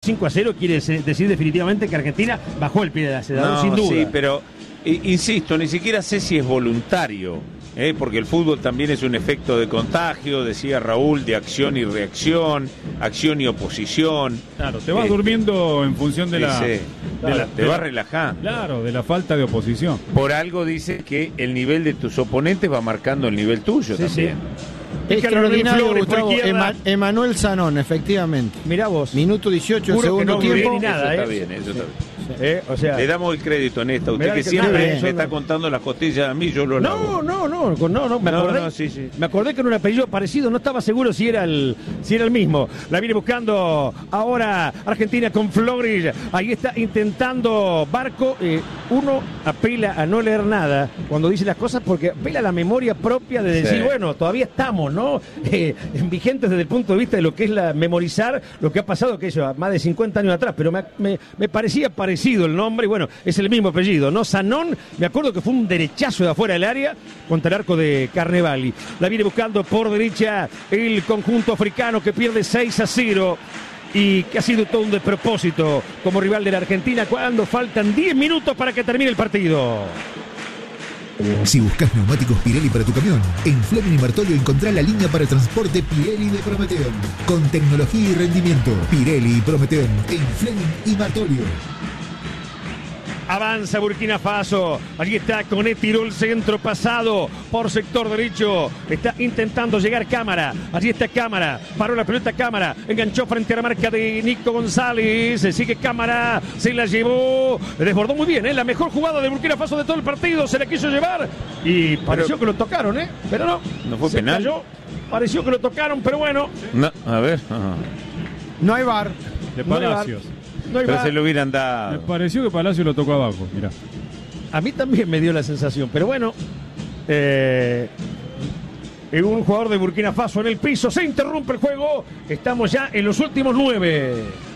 5-0 quiere decir definitivamente que Argentina bajó el pie del acelerador, sin duda. Sí, pero insisto, ni siquiera sé si es voluntario, porque el fútbol también es un efecto de contagio, decía Raúl, de acción y reacción, acción y oposición. Claro, te vas durmiendo en función de te vas relajando. Claro, de la falta de oposición. Por algo dice que el nivel de tus oponentes va marcando el nivel tuyo también. Sí. Extraordinario, Gustavo. Emanuel Zanón, efectivamente. Mirá vos. Minuto 18, segundo tiempo. Eso está bien, eso está bien. O sea, le damos el crédito en esta. Usted que siempre me está contando las costillas a mí, yo lo lavo. No, me acordé. Sí. Me acordé que era un apellido parecido, no estaba seguro si era el mismo. La viene buscando ahora Argentina con Flores. Ahí está intentando Barco. Uno apela a no leer nada cuando dice las cosas porque apela a la memoria propia de decir, bueno, todavía estamos, ¿no? Vigentes desde el punto de vista de lo que es memorizar lo que ha pasado, que eso, más de 50 años atrás, pero me parecía parecido el nombre, y bueno, es el mismo apellido, ¿no? Zanón, me acuerdo que fue un derechazo de afuera del área contra el arco de Carnevali. La viene buscando por derecha el conjunto africano que pierde 6-0 y que ha sido todo un despropósito como rival de la Argentina cuando faltan 10 minutos para que termine el partido. Si buscas neumáticos Pirelli para tu camión, en Fleming y Martolio encontrá la línea para transporte Pirelli de Prometeon. Con tecnología y rendimiento, Pirelli y Prometeon en Fleming y Martolio. Avanza Burkina Faso. Allí está Coné, tiró el centro pasado por sector derecho. Está intentando llegar Cámara. Allí está Cámara. Paró la pelota Cámara. Enganchó frente a la marca de Nico González. Sigue Cámara. Se la llevó. Desbordó muy bien, la mejor jugada de Burkina Faso de todo el partido. Se la quiso llevar. Y pareció que lo tocaron, pero no. ¿No fue penal? Cayó. Pareció que lo tocaron, pero bueno. No, a ver. No hay VAR. De Palacios. Pero se lo hubieran dado. Me pareció que Palacio lo tocó abajo, mirá. A mí también me dio la sensación, pero bueno. Un jugador de Burkina Faso en el piso, se interrumpe el juego. Estamos ya en los últimos 9.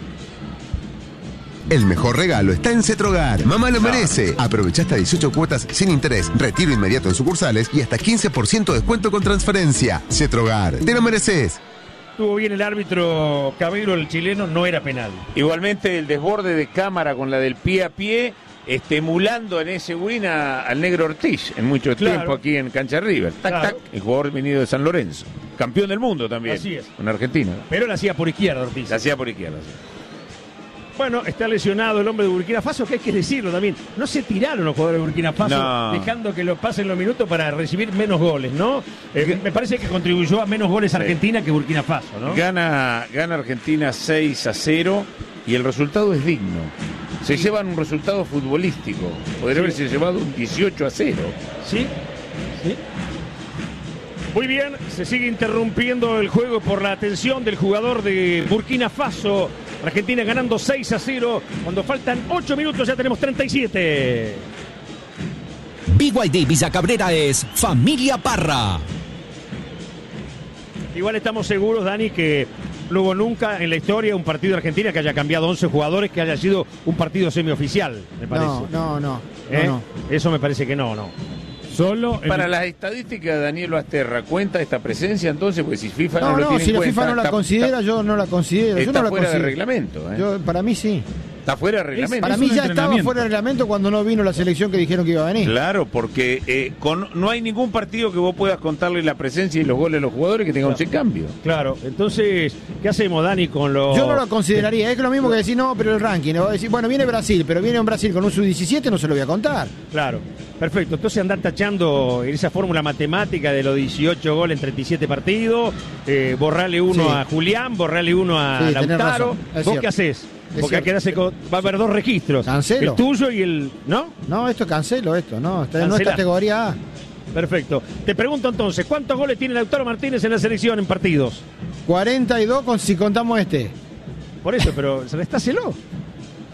El mejor regalo está en Cetrogar. Mamá lo merece. Aprovecha hasta 18 cuotas sin interés, retiro inmediato en sucursales y hasta 15% de descuento con transferencia. Cetrogar, te lo mereces. Estuvo bien el árbitro Cabero, el chileno, no era penal. Igualmente el desborde de Cámara con la del pie a pie, emulando en ese win al negro Ortiz en mucho tiempo aquí en Cancha River. Tac, el jugador venido de San Lorenzo. Campeón del mundo también. Así es. En Argentina. Pero la hacía por izquierda Ortiz. La hacía por izquierda, sí. Bueno, está lesionado el hombre de Burkina Faso, que hay que decirlo también. No se tiraron los jugadores de Burkina Faso, dejando que lo pasen los minutos para recibir menos goles, ¿no? Me parece que contribuyó a menos goles Argentina que Burkina Faso, ¿no? Gana Argentina 6-0 y el resultado es digno. Se llevan un resultado futbolístico. Podría haberse llevado un 18-0. Sí. Muy bien, se sigue interrumpiendo el juego por la atención del jugador de Burkina Faso. Argentina ganando 6-0. Cuando faltan 8 minutos ya tenemos 37. BYD Visa Cabrera es Familia Parra. Igual estamos seguros, Dani, que no hubo nunca en la historia un partido de Argentina que haya cambiado 11 jugadores, que haya sido un partido semioficial, me parece. No. Eso me parece que no. Solo para las estadísticas de Daniel Basterra, ¿cuenta esta presencia entonces? Pues si FIFA no lo tiene en cuenta. Si la FIFA no la considera, yo no la considero. Está yo no la fuera considero. de reglamento. Para mí sí. Está fuera de reglamento. Para mí ya estaba fuera de reglamento cuando no vino la selección que dijeron que iba a venir. Claro, porque no hay ningún partido que vos puedas contarle la presencia y los goles de los jugadores que tenga 11 cambios. Claro, entonces, ¿qué hacemos, Dani, con los...? Yo no lo consideraría, es lo mismo que decir, no, pero el ranking, va a decir, bueno, viene Brasil, pero viene un Brasil con un sub-17, no se lo voy a contar. Claro, perfecto, entonces andar tachando en esa fórmula matemática de los 18 goles en 37 partidos, borrarle uno a Julián, borrarle uno a Lautaro. ¿Vos qué hacés? Porque va a haber 2 registros. Cancelo. El tuyo y el... ¿No? No, esto cancelo, no, está en nuestra categoría A. Perfecto. Te pregunto entonces, ¿cuántos goles tiene Lautaro Martínez en la selección en partidos? 42 si contamos este. Por eso, pero restáselo.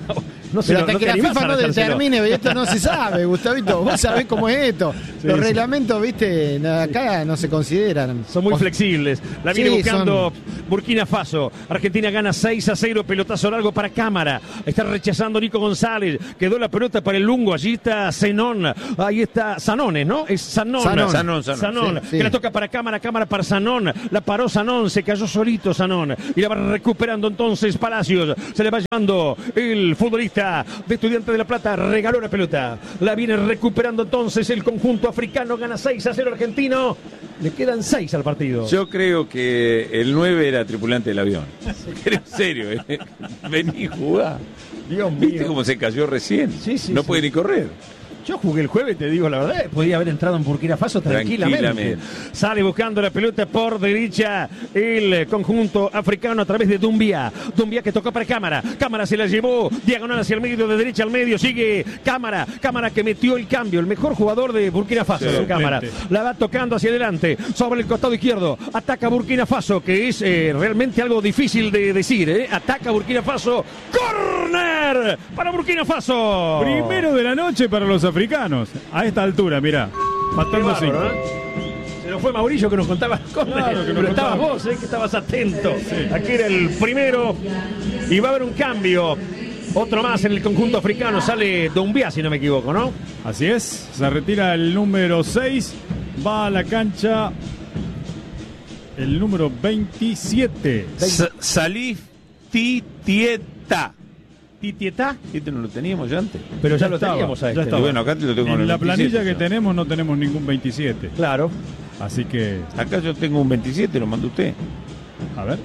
No sé, Pero hasta que la FIFA no determine, determine, esto no se sabe, Gustavito. Vos sabés cómo es esto. Los reglamentos, viste, acá no se consideran. Son muy flexibles. La viene buscando son... Burkina Faso. Argentina gana 6-0. Pelotazo largo para Cámara. Está rechazando Nico González. Quedó la pelota para el Lungo. Allí está Zenón. Ahí está Sanones, ¿no? Es Sanón. Sanón. Sí. Que la toca para Cámara. Cámara para Sanón. La paró Sanón. Se cayó solito Sanón. Y la va recuperando entonces Palacios. Se le va llevando el futbolista de Estudiantes de La Plata. Regaló la pelota. La viene recuperando entonces el conjunto africano. Gana 6-0 argentino. Le quedan 6 al partido. Yo creo que el 9 era tripulante del avión. En serio, vení, jugá. Dios mío. ¿Viste cómo se cayó recién? Sí, no puede ni correr. Yo jugué el jueves, te digo la verdad, podía haber entrado en Burkina Faso tranquilamente. Sale buscando la pelota por derecha el conjunto africano a través de Doumbia. Doumbia que tocó para Cámara. Cámara se la llevó diagonal hacia el medio, de derecha al medio. Sigue Cámara. Cámara que metió el cambio. El mejor jugador de Burkina Faso. Sí, Cámara. La va tocando hacia adelante. Sobre el costado izquierdo. Ataca Burkina Faso, que es realmente algo difícil de decir. Ataca Burkina Faso. ¡Corner! Para Burkina Faso. Primero de la noche para los africanos. A esta altura, mirá. Faltando 5. Se nos fue Mauricio que nos contaba cosas. Claro, pero estabas vos, que estabas atento. Sí. Aquí era el primero. Y va a haber un cambio. Otro más en el conjunto africano. Sale Doumbia, si no me equivoco, ¿no? Así es. Se retira el número 6. Va a la cancha el número 27. Salif Titieta. ¿Titieta? Este no lo teníamos ya antes. Pero ya lo teníamos a este. Bueno, acá te lo tengo en la 27, planilla que yo. tenemos no tenemos ningún 27. Claro. Así que... Acá yo tengo un 27, lo mandó usted. A ver.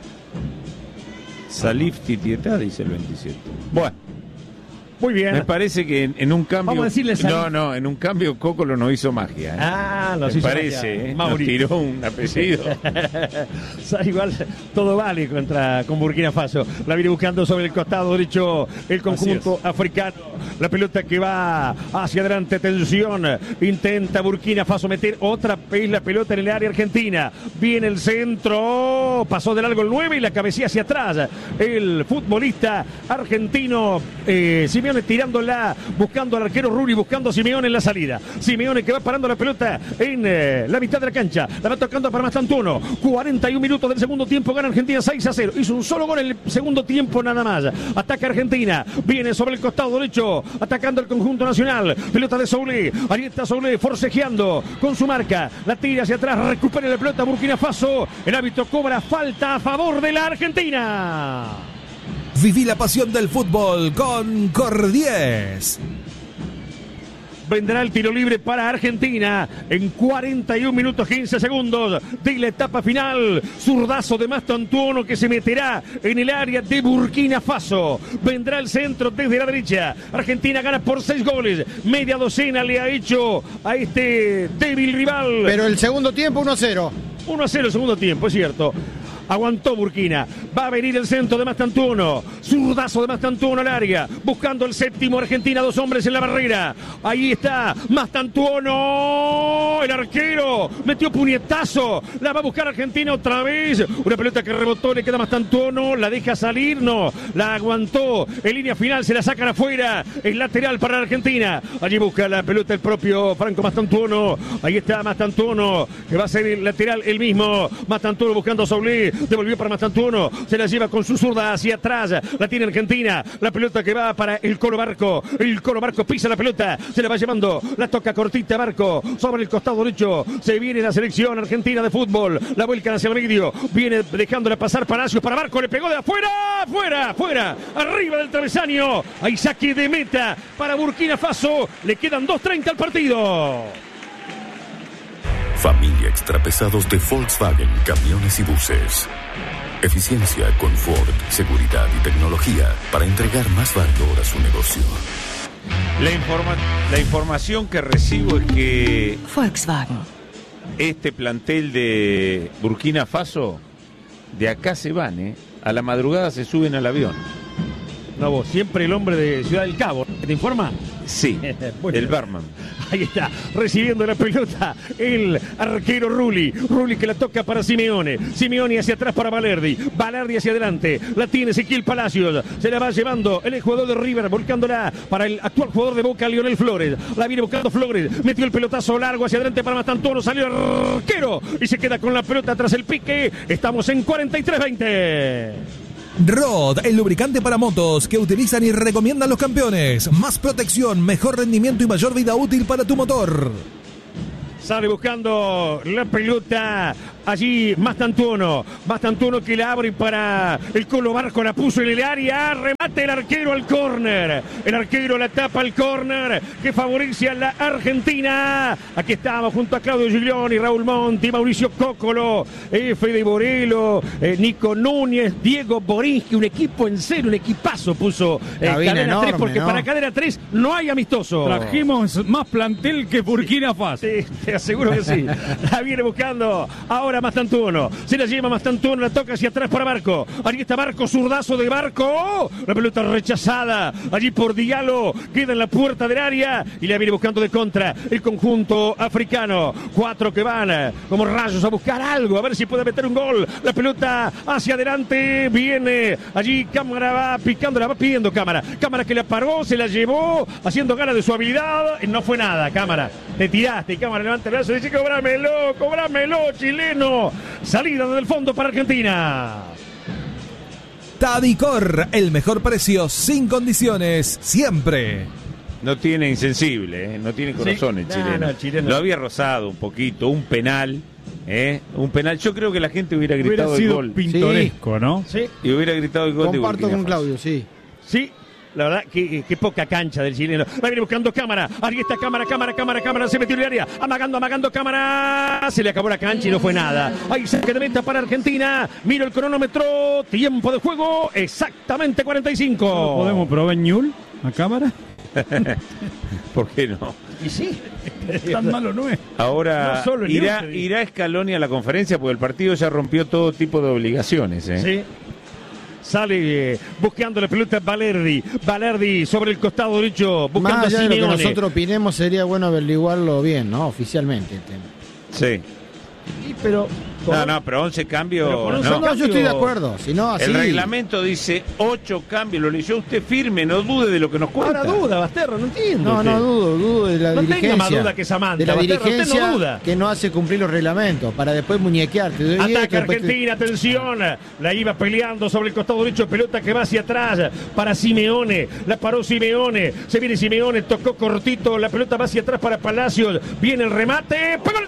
Salif Titieta dice el 27. Bueno. Muy bien. Me parece que en un cambio... Vamos a decirle No, en un cambio Cocolo nos hizo magia. Nos hizo parece, magia. Nos tiró un apellido. Igual todo vale con Burkina Faso. La viene buscando sobre el costado derecho el conjunto africano. La pelota que va hacia adelante, atención. Intenta Burkina Faso meter otra vez la pelota en el área argentina. Viene el centro. Pasó de largo el 9 y la cabecilla hacia atrás. El futbolista argentino Simeone tirándola, buscando al arquero Ruri, buscando a Simeone en la salida. Simeone que va parando la pelota en la mitad de la cancha. La va tocando para Mastantuono. 41 minutos del segundo tiempo, gana Argentina 6-0. Hizo un solo gol en el segundo tiempo nada más. Ataca Argentina. Viene sobre el costado derecho, atacando el conjunto nacional. Pelota de Soulé. Ahí está Soulé forcejeando con su marca. La tira hacia atrás, recupera la pelota Burkina Faso. El árbitro cobra falta a favor de la Argentina. Viví la pasión del fútbol con Cordies. Vendrá el tiro libre para Argentina en 41 minutos 15 segundos de la etapa final. Zurdazo de Mastantuono que se meterá en el área de Burkina Faso. Vendrá el centro desde la derecha. Argentina gana por 6 goles. Media docena le ha hecho a este débil rival. Pero el segundo tiempo 1-0. 1-0 el segundo tiempo, es cierto. Aguantó Burkina. Va a venir el centro de Mastantuono. Zurdazo de Mastantuono al área. Buscando el séptimo. Argentina, 2 hombres en la barrera. Ahí está Mastantuono. El arquero. Metió puñetazo. La va a buscar Argentina otra vez. Una pelota que rebotó. Le queda Mastantuono. La deja salir. No. La aguantó. En línea final se la sacan afuera. Es lateral para la Argentina. Allí busca la pelota el propio Franco Mastantuono. Ahí está Mastantuono. Que va a ser el lateral el mismo. Mastantuono buscando a Soulé. Devolvió para Mastantuono. Se la lleva con su zurda hacia atrás. La tiene Argentina. La pelota que va para el Colo Barco. El Colo Barco pisa la pelota. Se la va llevando. La toca cortita Barco. Sobre el costado derecho. Se viene la selección argentina de fútbol. La vuelcan hacia el medio. Viene dejándola pasar Palacios para Barco. Le pegó de afuera. Fuera. Arriba del travesaño. Hay saque de meta para Burkina Faso. Le quedan 2:30 al partido. Familia Extrapesados de Volkswagen, camiones y buses. Eficiencia, confort, seguridad y tecnología para entregar más valor a su negocio. La información que recibo es que Volkswagen. Este plantel de Burkina Faso, de acá se van, a la madrugada se suben al avión. No, vos, siempre el hombre de Ciudad del Cabo. ¿Te informa? Sí, bueno. el barman. Ahí está, recibiendo la pelota el arquero Rulli. Rulli que la toca para Simeone. Simeone hacia atrás para Valerdi. Valerdi hacia adelante. La tiene Ezequiel Palacios. Se la va llevando el jugador de River, volcándola para el actual jugador de Boca, Lionel Flores. La viene buscando Flores. Metió el pelotazo largo hacia adelante para Mastantuono. Salió el arquero y se queda con la pelota tras el pique. Estamos en 43-20. Rod, el lubricante para motos que utilizan y recomiendan los campeones. Más protección, mejor rendimiento y mayor vida útil para tu motor. Sale buscando la pelota allí Mastantuono que la abre para el Colo Barco, la puso en el área, remate el arquero al córner. El arquero la tapa al córner que favorece a la Argentina. Aquí estamos junto a Claudio Giglioni, Raúl Monti, Mauricio Cóccolo, Fede Borello, Nico Núñez, Diego Borinsky, un equipo en serio, un equipazo puso Cadena enorme, 3, porque ¿no? Para Cadena 3 no hay amistoso. Trajimos más plantel que Burkina Faso. Sí, te aseguro que sí. La viene buscando ahora Mastantuono. Se la lleva Mastantuono, la toca hacia atrás para Barco. Allí está Barco, zurdazo de Barco. La pelota rechazada allí por Diallo. Queda en la puerta del área y la viene buscando de contra el conjunto africano. 4 que van como rayos a buscar algo, a ver si puede meter un gol. La pelota hacia adelante. Viene allí Cámara, va picando, la va pidiendo Cámara. Cámara que la paró, se la llevó, haciendo gala de su habilidad. No fue nada, Cámara. Te tiraste, Cámara levanta el brazo y dice: cobrámelo, chileno. Salida desde el fondo para Argentina. Tadicor, el mejor precio sin condiciones, siempre. No tiene insensible, no tiene corazón, ¿sí? El chileno. Lo había rozado un poquito, un penal. Un penal. Yo creo que la gente hubiera gritado el gol. Pintoresco, sí. ¿No? Sí. Y hubiera gritado el gol. Comparto con Claudio, sí. Sí. La verdad, que poca cancha del chileno. Va a ir buscando Cámara. Ahí está Cámara. Se metió en el área. Amagando Cámara. Se le acabó la cancha y no fue nada. Ahí saque de meta para Argentina. Miro el cronómetro. Tiempo de juego. Exactamente 45. ¿No podemos probar Ñul a Cámara? ¿Por qué no? Y sí. Tan malo no es. Ahora no irá Scaloni a la conferencia porque el partido ya rompió todo tipo de obligaciones. Sí. Sale buscando la pelota Valerdi sobre el costado derecho, buscando a Simeone. De lo que nosotros opinemos, sería bueno averiguarlo bien, ¿no? Oficialmente el tema. Sí. Pero pero 11 cambios. No, yo estoy de acuerdo. Si no, así... El reglamento dice 8 cambios. Lo leyó usted firme, no dude de lo que nos cuenta. Ahora duda, Basterra, no entiendo. No dudo de la dirigencia. No tenga más duda que Samantha. De la Basterra, dirigencia no duda. Que no hace cumplir los reglamentos para después muñequearte. Ataca Argentina, atención. La iba peleando sobre el costado derecho. Pelota que va hacia atrás para Simeone. La paró Simeone. Se viene Simeone, tocó cortito. La pelota va hacia atrás para Palacios. Viene el remate. Pegó en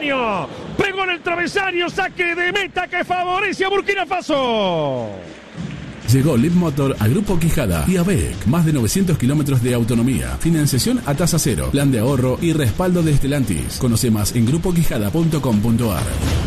el travesaño. Saque de meta que favorece a Burkina Faso. Llegó Leapmotor a Grupo Quijada y ABEC. Más de 900 kilómetros de autonomía. Financiación a tasa cero. Plan de ahorro y respaldo de Stellantis. Conoce más en grupoquijada.com.ar.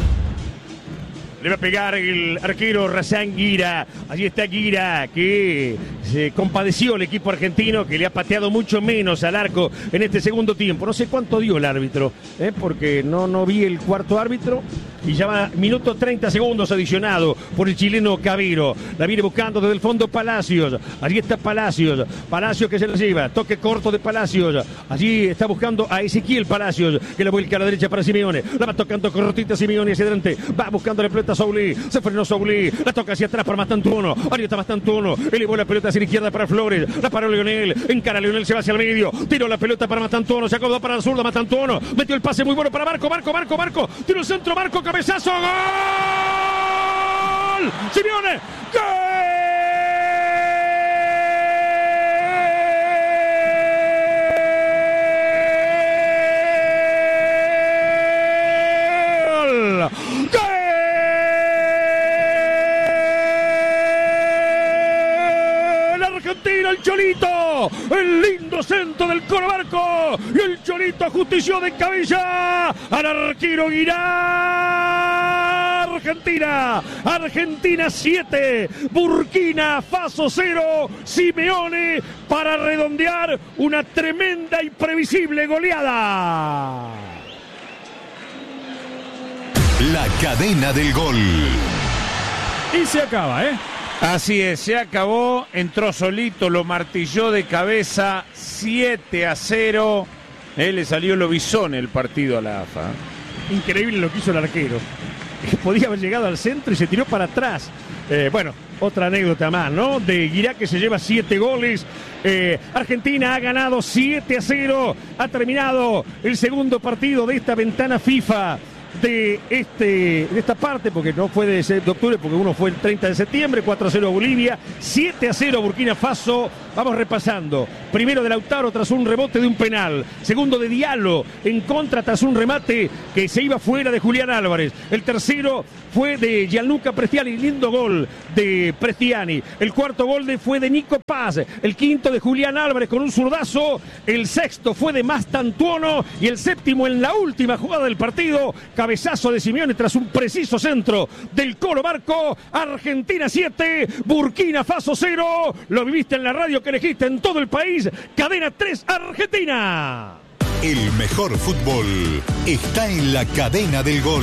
Le va a pegar el arquero Razán Guira. Allí está Guira, que se compadeció el equipo argentino, que le ha pateado mucho menos al arco en este segundo tiempo. No sé cuánto dio el árbitro, porque no vi el cuarto árbitro. Y ya va minuto 30 segundos adicionado por el chileno Cavero. La viene buscando desde el fondo Palacios. Allí está Palacios que se la lleva. Toque corto de Palacios. Allí está buscando a Ezequiel Palacios, que la vuelca a la derecha para Simeone. La va tocando cortita Simeone hacia adelante. Va buscando la pelota Souli. Se frenó Souli. La toca hacia atrás para Mastantuono. Ahí está Mastantuono. Elevó la pelota hacia la izquierda para Flores. La paró Leonel. Encara Leonel, se va hacia el medio. Tiró la pelota para Mastantuono. Se acomodó para la zurda Mastantuono. Metió el pase muy bueno para Barco. Tiró el centro Barco. Cabezazo. ¡Gol! Simeone. ¡Gol! Argentina, el Cholito, el lindo centro del Colo Barco y el Cholito ajustició de cabeza al arquero Guirá. Argentina 7, Burkina Faso 0, Simeone para redondear una tremenda y previsible goleada. La cadena del gol. Y se acaba, Así es, se acabó, entró solito, lo martilló de cabeza, 7-0. Le salió lobizón el partido a la AFA. Increíble lo que hizo el arquero. Podía haber llegado al centro y se tiró para atrás. Bueno, otra anécdota más, ¿no? De Guirá, que se lleva 7 goles. Argentina ha ganado 7-0. Ha terminado el segundo partido de esta ventana FIFA de esta parte, porque no fue de octubre, porque uno fue el 30 de septiembre, 4-0 a Bolivia, 7-0 Burkina Faso. Vamos repasando. Primero de Lautaro tras un rebote de un penal. Segundo de Diallo en contra tras un remate que se iba fuera de Julián Álvarez. El tercero fue de Gianluca Prestiani, lindo gol de Prestiani. El cuarto gol fue de Nico Paz. El quinto de Julián Álvarez con un zurdazo. El sexto fue de Mastantuono. Y el séptimo en la última jugada del partido, cabezazo de Simeone tras un preciso centro del Colo Barco. Argentina 7, Burkina Faso 0. Lo viviste en la radio que elegiste en todo el país. Cadena 3 Argentina. El mejor fútbol está en la cadena del gol.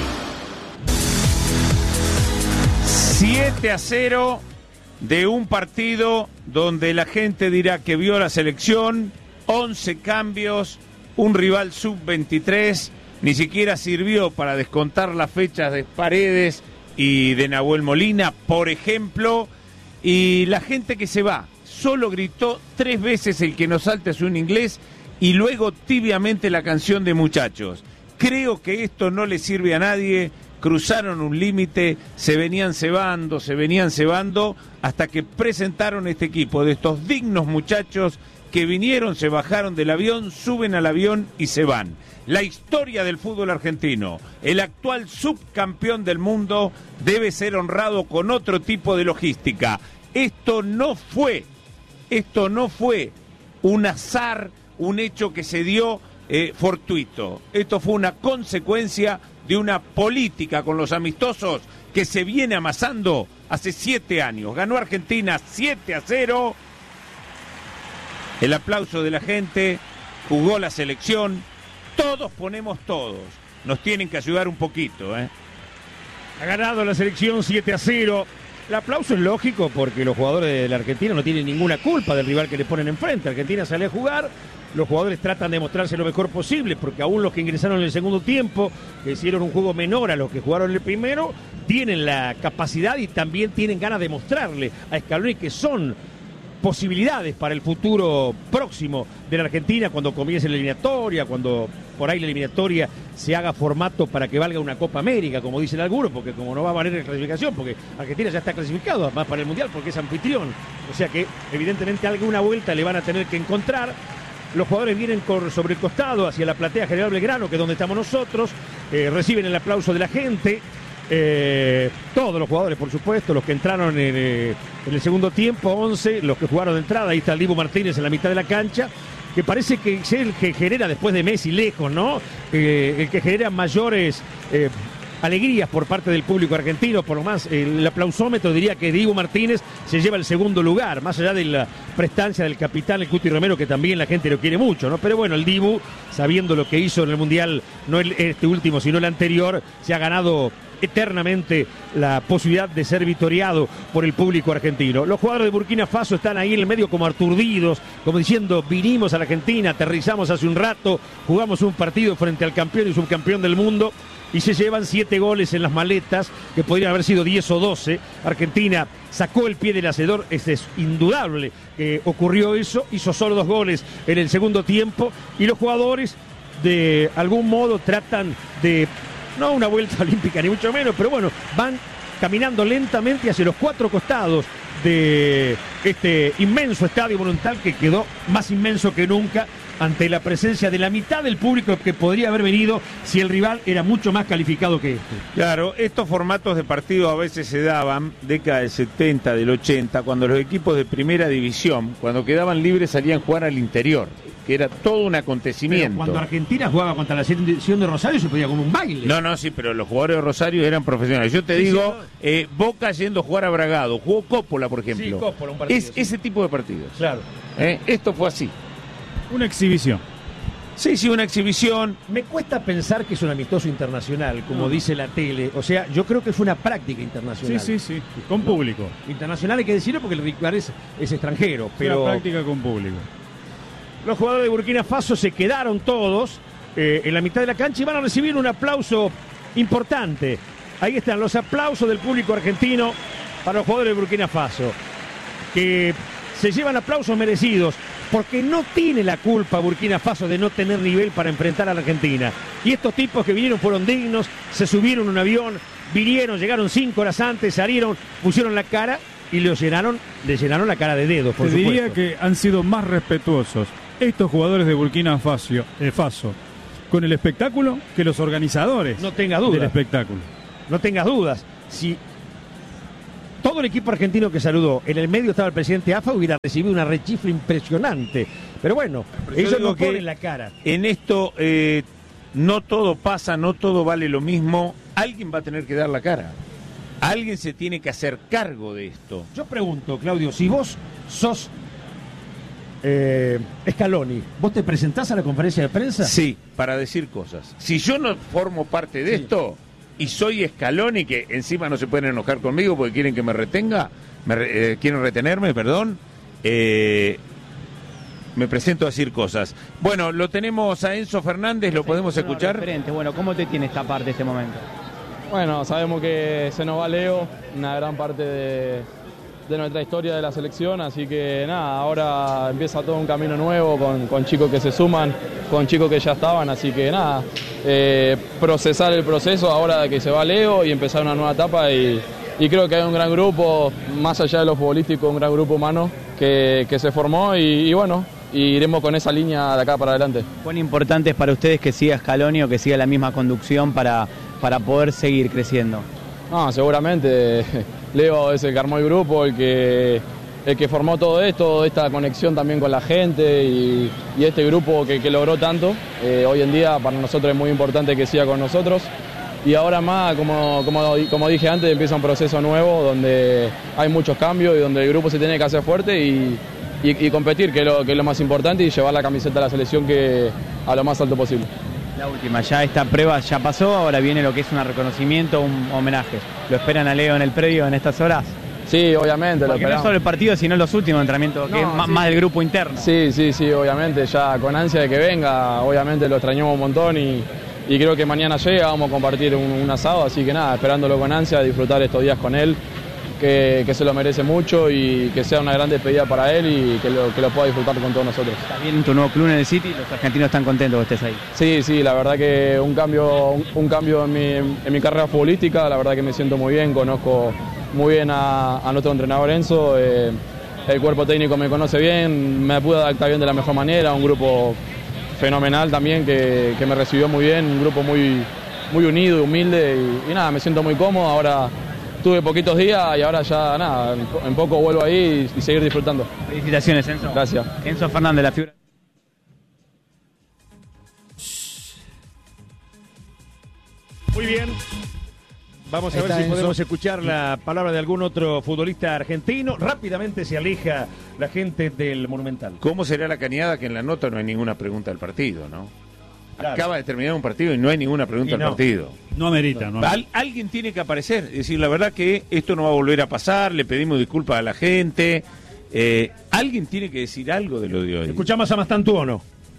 7-0 de un partido donde la gente dirá que vio la selección, 11 cambios, un rival sub-23, ni siquiera sirvió para descontar las fechas de Paredes y de Nahuel Molina, por ejemplo, y la gente que se va, solo gritó 3 veces el que nos salte es un inglés y luego tibiamente la canción de Muchachos. Creo que esto no le sirve a nadie. Cruzaron un límite, se venían cebando, hasta que presentaron este equipo de estos dignos muchachos que vinieron, se bajaron del avión, suben al avión y se van. La historia del fútbol argentino, el actual subcampeón del mundo, debe ser honrado con otro tipo de logística. Esto no fue un azar, un hecho que se dio fortuito. Esto fue una consecuencia de una política con los amistosos que se viene amasando hace 7 años. Ganó Argentina 7-0. El aplauso de la gente, jugó la selección. Todos ponemos todos. Nos tienen que ayudar un poquito, ¿eh? Ha ganado la selección 7-0. El aplauso es lógico porque los jugadores de la Argentina no tienen ninguna culpa del rival que le ponen enfrente. Argentina sale a jugar, los jugadores tratan de mostrarse lo mejor posible porque aún los que ingresaron en el segundo tiempo, que hicieron un juego menor a los que jugaron el primero, tienen la capacidad y también tienen ganas de mostrarle a Scaloni que son posibilidades para el futuro próximo de la Argentina cuando comience la eliminatoria, cuando por ahí la eliminatoria se haga formato para que valga una Copa América, como dicen algunos, porque como no va a valer la clasificación, porque Argentina ya está clasificado además para el Mundial porque es anfitrión, o sea que evidentemente alguna vuelta le van a tener que encontrar. Los jugadores vienen sobre el costado hacia la platea General Belgrano, que es donde estamos nosotros, reciben el aplauso de la gente. Todos los jugadores, por supuesto, los que entraron en el segundo tiempo, 11, los que jugaron de entrada. Ahí está el Dibu Martínez en la mitad de la cancha, que parece que es el que genera, después de Messi lejos, ¿no? El que genera mayores alegrías por parte del público argentino. Por lo más, el aplausómetro diría que Dibu Martínez se lleva el segundo lugar, más allá de la prestancia del capitán, el Cuti Romero, que también la gente lo quiere mucho, ¿no? Pero bueno, el Dibu, sabiendo lo que hizo en el Mundial, no este último, sino el anterior, se ha ganado eternamente la posibilidad de ser vitoriado por el público argentino. Los jugadores de Burkina Faso están ahí en el medio como aturdidos, como diciendo, vinimos a la Argentina, aterrizamos hace un rato, jugamos un partido frente al campeón y subcampeón del mundo y se llevan 7 goles en las maletas, que podrían haber sido 10 o 12. Argentina sacó el pie del hacedor, es indudable que ocurrió eso, hizo solo 2 goles en el segundo tiempo y los jugadores de algún modo tratan de, no una vuelta olímpica ni mucho menos, pero bueno, van caminando lentamente hacia los 4 costados de este inmenso estadio monumental que quedó más inmenso que nunca ante la presencia de la mitad del público que podría haber venido si el rival era mucho más calificado que este. Claro, estos formatos de partido a veces se daban, década del 70, del 80, cuando los equipos de primera división, cuando quedaban libres, salían a jugar al interior, que era todo un acontecimiento. Pero cuando Argentina jugaba contra la selección de Rosario se podía con un baile. No, sí, pero los jugadores de Rosario eran profesionales. Yo te digo, Boca yendo a jugar a Bragado, jugó Coppola, por ejemplo. Sí, Coppola, un partido. Ese tipo de partidos. Claro. Esto fue así. Una exhibición. Sí, una exhibición. Me cuesta pensar que es un amistoso internacional, como dice la tele. O sea, yo creo que fue una práctica internacional. Sí, con público. Internacional hay que decirlo porque el rival es extranjero. Pero una práctica con público. Los jugadores de Burkina Faso se quedaron todos en la mitad de la cancha y van a recibir un aplauso importante. Ahí están los aplausos del público argentino para los jugadores de Burkina Faso, que se llevan aplausos merecidos, porque no tiene la culpa Burkina Faso de no tener nivel para enfrentar a la Argentina. Y estos tipos que vinieron fueron dignos, se subieron a un avión, vinieron, llegaron 5 horas antes, salieron, pusieron la cara y le llenaron la cara de dedos, por supuesto. Diría que han sido más respetuosos estos jugadores de Burkina Faso con el espectáculo que los organizadores del espectáculo. No tengas dudas. Si todo el equipo argentino que saludó, en el medio estaba el presidente AFA, hubiera recibido una rechifla impresionante. Pero bueno, ellos no ponen la cara. En esto no todo pasa, no todo vale lo mismo. Alguien va a tener que dar la cara. Alguien se tiene que hacer cargo de esto. Yo pregunto, Claudio, si vos sos Scaloni, ¿vos te presentás a la conferencia de prensa? Sí, para decir cosas. Si yo no formo parte de esto y soy Scaloni, que encima no se pueden enojar conmigo porque quieren que me retenga, quieren retenerme, perdón, me presento a decir cosas. Bueno, lo tenemos a Enzo Fernández, lo podemos escuchar. Bueno, ¿cómo te tiene esta parte, este momento? Bueno, sabemos que se nos va Leo, una gran parte de nuestra historia de la selección, así que nada, ahora empieza todo un camino nuevo con chicos que se suman, con chicos que ya estaban, así que nada, procesar el proceso ahora de que se va Leo y empezar una nueva etapa y creo que hay un gran grupo, más allá de lo futbolístico, un gran grupo humano que se formó y bueno, y iremos con esa línea de acá para adelante. ¿Cuán importante es para ustedes que siga Scaloni o que siga la misma conducción para poder seguir creciendo? No, seguramente Leo es el que armó el grupo, el que formó todo esto, esta conexión también con la gente y este grupo que logró tanto. Hoy en día para nosotros es muy importante que siga con nosotros. Y ahora más, como dije antes, empieza un proceso nuevo donde hay muchos cambios y donde el grupo se tiene que hacer fuerte y competir, que es lo más importante, y llevar la camiseta de la selección a lo más alto posible. La última, ya esta prueba ya pasó, ahora viene lo que es un reconocimiento, un homenaje. ¿Lo esperan a Leo en el predio en estas horas? Sí, obviamente. Porque no solo el partido, sino los últimos entrenamientos, que es más del grupo interno. Sí, obviamente, ya con ansia de que venga, obviamente lo extrañamos un montón y creo que mañana llega, vamos a compartir un asado, así que nada, esperándolo con ansia, disfrutar estos días con él, que se lo merece mucho y que sea una gran despedida para él y que lo pueda disfrutar con todos nosotros. Estás bien en tu nuevo club en el City, los argentinos están contentos que estés ahí. Sí, la verdad que un cambio en mi carrera futbolística, la verdad que me siento muy bien, conozco muy bien a nuestro entrenador Enzo, el cuerpo técnico me conoce bien, me pude adaptar bien de la mejor manera, un grupo fenomenal también que me recibió muy bien, un grupo muy unido y humilde y nada, me siento muy cómodo. Ahora tuve poquitos días y ahora ya nada, en poco vuelvo ahí y seguir disfrutando. Felicitaciones, Enzo. Gracias. Enzo Fernández, la figura. Muy bien. Vamos a ver si podemos escuchar la palabra de algún otro futbolista argentino. Rápidamente se aleja la gente del Monumental. ¿Cómo será la cañada que en la nota no hay ninguna pregunta del partido, no? Claro. Acaba de terminar un partido y no hay ninguna pregunta al partido. No amerita. Alguien tiene que aparecer. Es decir, la verdad que esto no va a volver a pasar. Le pedimos disculpas a la gente. Alguien tiene que decir algo de lo de hoy. Escuchamos a Mastantuono.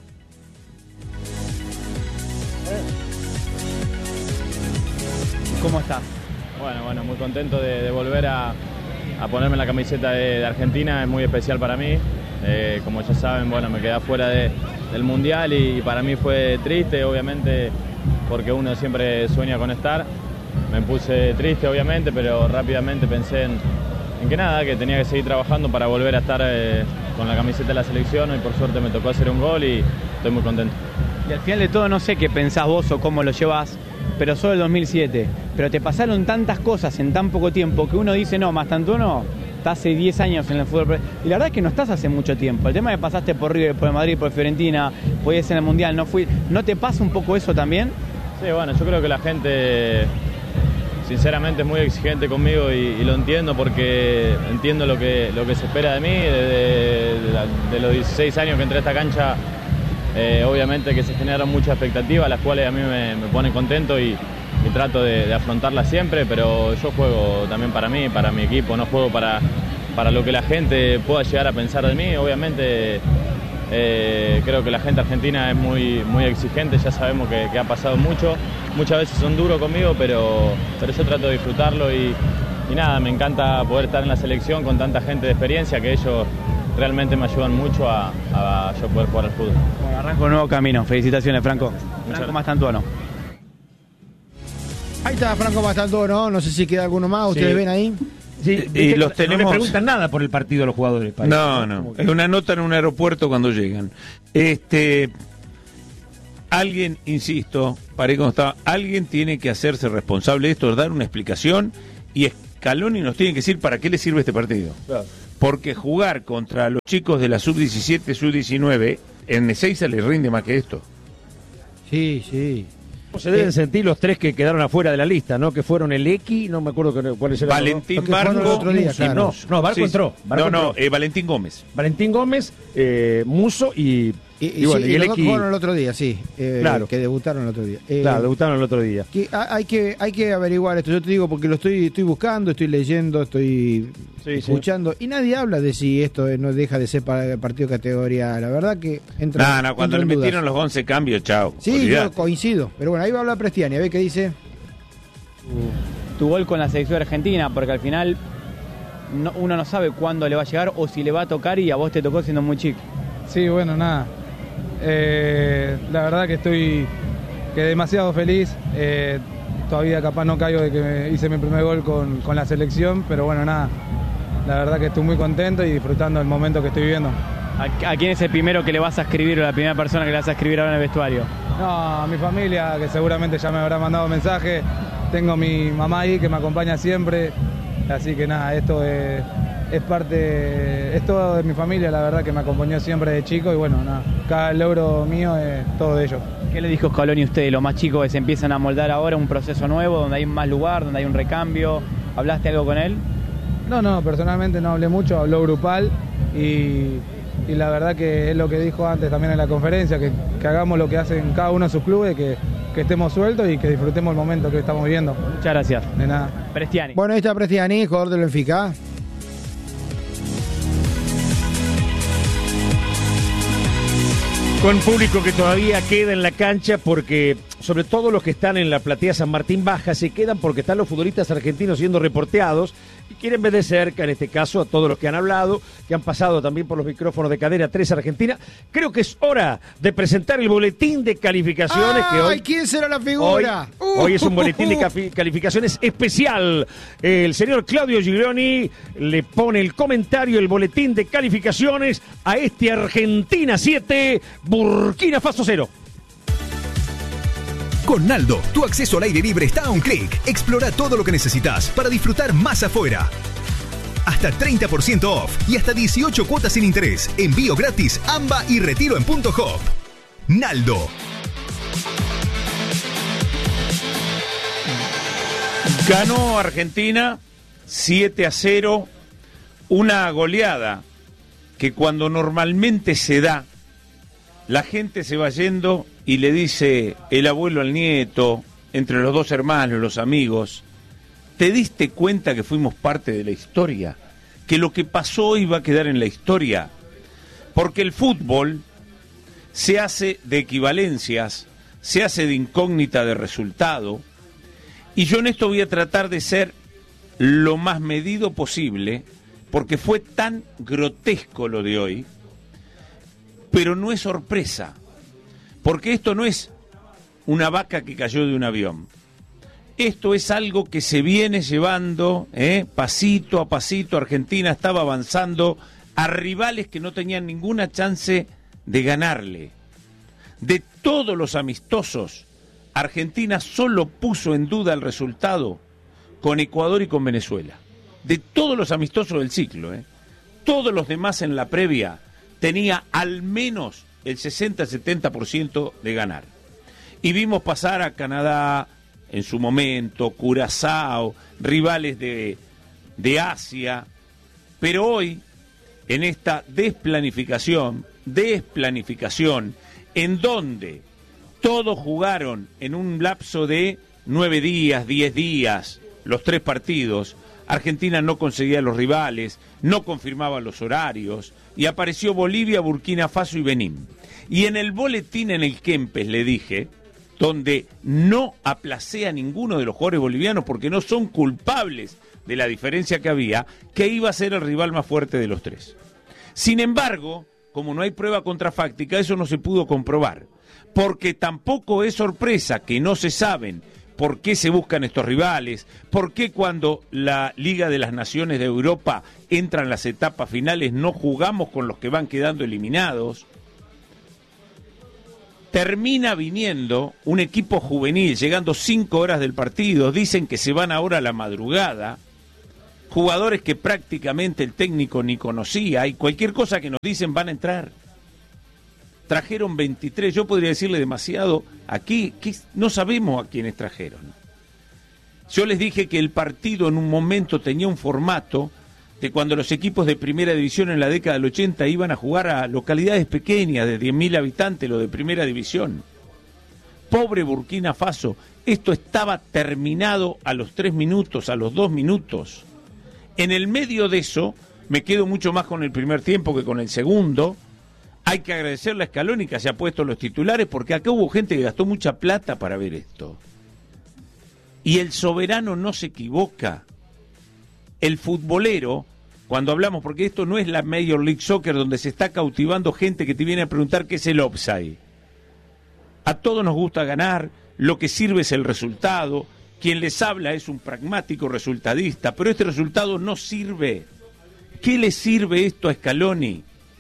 ¿Cómo estás? Bueno, muy contento de volver a ponerme la camiseta de Argentina. Es muy especial para mí. Como ya saben, me quedé fuera del Mundial y para mí fue triste, obviamente, porque uno siempre sueña con estar. Me puse triste, obviamente, pero rápidamente pensé en que tenía que seguir trabajando para volver a estar con la camiseta de la selección y por suerte me tocó hacer un gol y estoy muy contento. Y al final de todo, no sé qué pensás vos o cómo lo llevas, pero solo el 2007. Pero te pasaron tantas cosas en tan poco tiempo que uno dice, no, Mastantuono está hace 10 años en el fútbol. Y la verdad es que no estás hace mucho tiempo. El tema es que pasaste por River, por Madrid, por Fiorentina, podías en el Mundial, ¿no te pasa un poco eso también? Sí, yo creo que la gente sinceramente es muy exigente conmigo y lo entiendo porque entiendo lo que se espera de mí. De los 16 años que entré a esta cancha, obviamente que se generan muchas expectativas, las cuales a mí me ponen contento y trato de afrontarlas siempre, pero yo juego también para mí, para mi equipo, no juego para lo que la gente pueda llegar a pensar de mí. Obviamente Creo que la gente argentina es muy, muy exigente, ya sabemos que ha pasado muchas veces son duros conmigo, pero yo trato de disfrutarlo y nada, me encanta poder estar en la selección con tanta gente de experiencia, que ellos realmente me ayudan mucho a yo poder jugar al fútbol. Bueno, arranco un nuevo camino, felicitaciones Franco. Franco Mastantuono. Ahí está Franco Mastantuono, no sé si queda alguno más, ¿ustedes ven ahí? Sí, y los tenemos... No le preguntan nada por el partido a los jugadores. No. Es una nota en un aeropuerto cuando llegan. Alguien, insisto, alguien tiene que hacerse responsable de esto, dar una explicación, y Scaloni nos tiene que decir para qué le sirve este partido. Claro. Porque jugar contra los chicos de la sub-17, sub-19, en Ezeiza les rinde más que esto. Sí. Se deben sentir los tres que quedaron afuera de la lista, ¿no? Que fueron el X, no me acuerdo cuáles eran. Valentín Barco. Claro. No, Barco entró. Valentín Gómez. Valentín Gómez, Musso y bueno, y el X fueron el otro día, sí. Claro. Que debutaron el otro día. Claro, debutaron el otro día. Hay que averiguar esto. Yo te digo porque lo estoy buscando, estoy leyendo, estoy escuchando. Y nadie habla de si esto no deja de ser para partido de categoría. La verdad que entra. Cuando le metieron los 11 cambios, chao. Sí, olvidate. Yo coincido. Pero bueno, ahí va a hablar Prestiani, a ver qué dice. Tu gol con la selección argentina, porque al final uno no sabe cuándo le va a llegar o si le va a tocar, y a vos te tocó siendo muy chico. Sí, bueno, nada. La verdad que quedé demasiado feliz. Todavía capaz no caigo de que hice mi primer gol con la selección, pero bueno, nada. La verdad que estoy muy contento y disfrutando del momento que estoy viviendo. ¿A quién es el primero que le vas a escribir, o la primera persona que le vas a escribir ahora en el vestuario? No, a mi familia, que seguramente ya me habrá mandado mensaje. Tengo mi mamá ahí que me acompaña siempre. Así que nada, esto es todo de mi familia, la verdad, que me acompañó siempre de chico, y bueno, nada, cada logro mío es todo de ellos. ¿Qué le dijo Scaloni a ustedes, los más chicos, que se empiezan a moldar ahora un proceso nuevo, donde hay más lugar, donde hay un recambio? ¿Hablaste algo con él? No, personalmente no hablé mucho, habló grupal, y la verdad que es lo que dijo antes también en la conferencia, que hagamos lo que hacen cada uno de sus clubes, que estemos sueltos y que disfrutemos el momento que estamos viviendo. Muchas gracias. De nada. Prestiani. Bueno, ahí está Prestiani, jugador del Benfica. Con público que todavía queda en la cancha, porque sobre todo los que están en la platea San Martín Baja se quedan porque están los futbolistas argentinos siendo reporteados y quieren ver de cerca, en este caso, a todos los que han hablado, que han pasado también por los micrófonos de Cadena 3 Argentina. Creo que es hora de presentar el boletín de calificaciones. Que hoy, ¿quién será la figura? Hoy es un boletín de calificaciones especial. El señor Claudio Giglioni le pone el comentario, el boletín de calificaciones a este Argentina 7, Burkina Faso 0. Con Naldo, tu acceso al aire libre está a un clic. Explora todo lo que necesitas para disfrutar más afuera. Hasta 30% off y hasta 18 cuotas sin interés. Envío gratis, AMBA y retiro en Punto Hop. Naldo. Ganó Argentina 7-0, una goleada que cuando normalmente se da, la gente se va yendo y le dice el abuelo al nieto, entre los dos hermanos, los amigos, ¿te diste cuenta que fuimos parte de la historia? Que lo que pasó hoy va a quedar en la historia. Porque el fútbol se hace de equivalencias, se hace de incógnita de resultado, y yo en esto voy a tratar de ser lo más medido posible, porque fue tan grotesco lo de hoy, pero no es sorpresa, porque esto no es una vaca que cayó de un avión. Esto es algo que se viene llevando, pasito a pasito. Argentina estaba avanzando a rivales que no tenían ninguna chance de ganarle. De todos los amistosos, Argentina solo puso en duda el resultado con Ecuador y con Venezuela. De todos los amistosos del ciclo, todos los demás en la previa tenía al menos el 60-70% de ganar. Y vimos pasar a Canadá en su momento, Curazao, rivales de Asia, pero hoy, en esta desplanificación, en donde todos jugaron en un lapso de 9 días, 10 días, los 3 partidos, Argentina no conseguía los rivales, no confirmaba los horarios, y apareció Bolivia, Burkina Faso y Benín. Y en el boletín en el Kempes le dije, donde no aplacé a ninguno de los jugadores bolivianos porque no son culpables de la diferencia que había, que iba a ser el rival más fuerte de los tres. Sin embargo, como no hay prueba contrafáctica, eso no se pudo comprobar, porque tampoco es sorpresa que no se saben por qué se buscan estos rivales, por qué cuando la Liga de las Naciones de Europa entra en las etapas finales no jugamos con los que van quedando eliminados. Termina viniendo un equipo juvenil, llegando 5 horas del partido, dicen que se van ahora a la madrugada, jugadores que prácticamente el técnico ni conocía, y cualquier cosa que nos dicen van a entrar. Trajeron 23, yo podría decirle demasiado aquí, que no sabemos a quiénes trajeron. Yo les dije que el partido en un momento tenía un formato de cuando los equipos de primera división en la década del 80 iban a jugar a localidades pequeñas de 10.000 habitantes, lo de primera división. Pobre Burkina Faso, esto estaba terminado a los 3 minutos, a los 2 minutos. En el medio de eso, me quedo mucho más con el primer tiempo que con el segundo. Hay que agradecerle a Scaloni que se ha puesto los titulares, porque acá hubo gente que gastó mucha plata para ver esto. Y el soberano no se equivoca. El futbolero, cuando hablamos, porque esto no es la Major League Soccer donde se está cautivando gente que te viene a preguntar qué es el offside. A todos nos gusta ganar, lo que sirve es el resultado, quien les habla es un pragmático resultadista, pero este resultado no sirve. ¿Qué le sirve esto a Scaloni?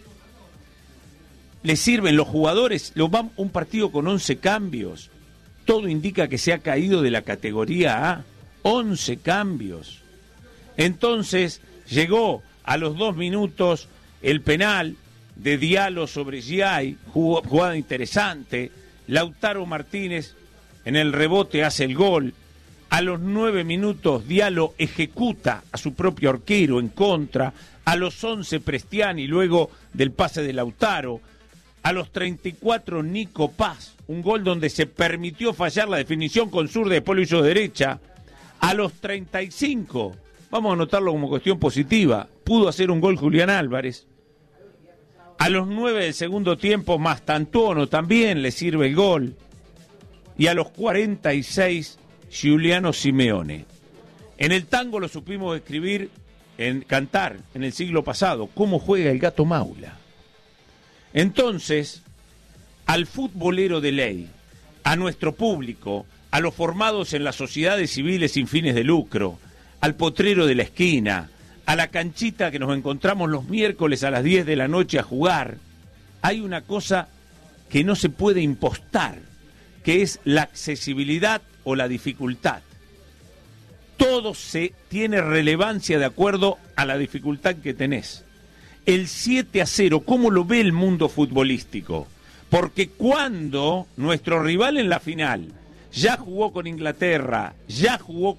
Le sirven los jugadores, un partido con 11 cambios, todo indica que se ha caído de la categoría A, 11 cambios. Entonces llegó a los 2 minutos el penal de Diallo sobre Giai, jugada interesante, Lautaro Martínez en el rebote hace el gol, a los 9 minutos Diallo ejecuta a su propio arquero en contra, a los 11 Prestiani luego del pase de Lautaro, a los 34 Nico Paz, un gol donde se permitió fallar la definición con zurda, después lo hizo derecha, a los 35, vamos a anotarlo como cuestión positiva, pudo hacer un gol Julián Álvarez, a los 9 del segundo tiempo Mastantuono también le sirve el gol, y a los 46 Giuliano Simeone. En el tango lo supimos escribir, cantar en el siglo pasado, cómo juega el Gato Maula. Entonces, al futbolero de ley, a nuestro público, a los formados en las sociedades civiles sin fines de lucro, al potrero de la esquina, a la canchita que nos encontramos los miércoles a las 10 de la noche a jugar, hay una cosa que no se puede impostar, que es la accesibilidad o la dificultad. Todo se tiene relevancia de acuerdo a la dificultad que tenés. El 7-0, ¿cómo lo ve el mundo futbolístico? Porque cuando nuestro rival en la final ya jugó con Inglaterra, ya jugó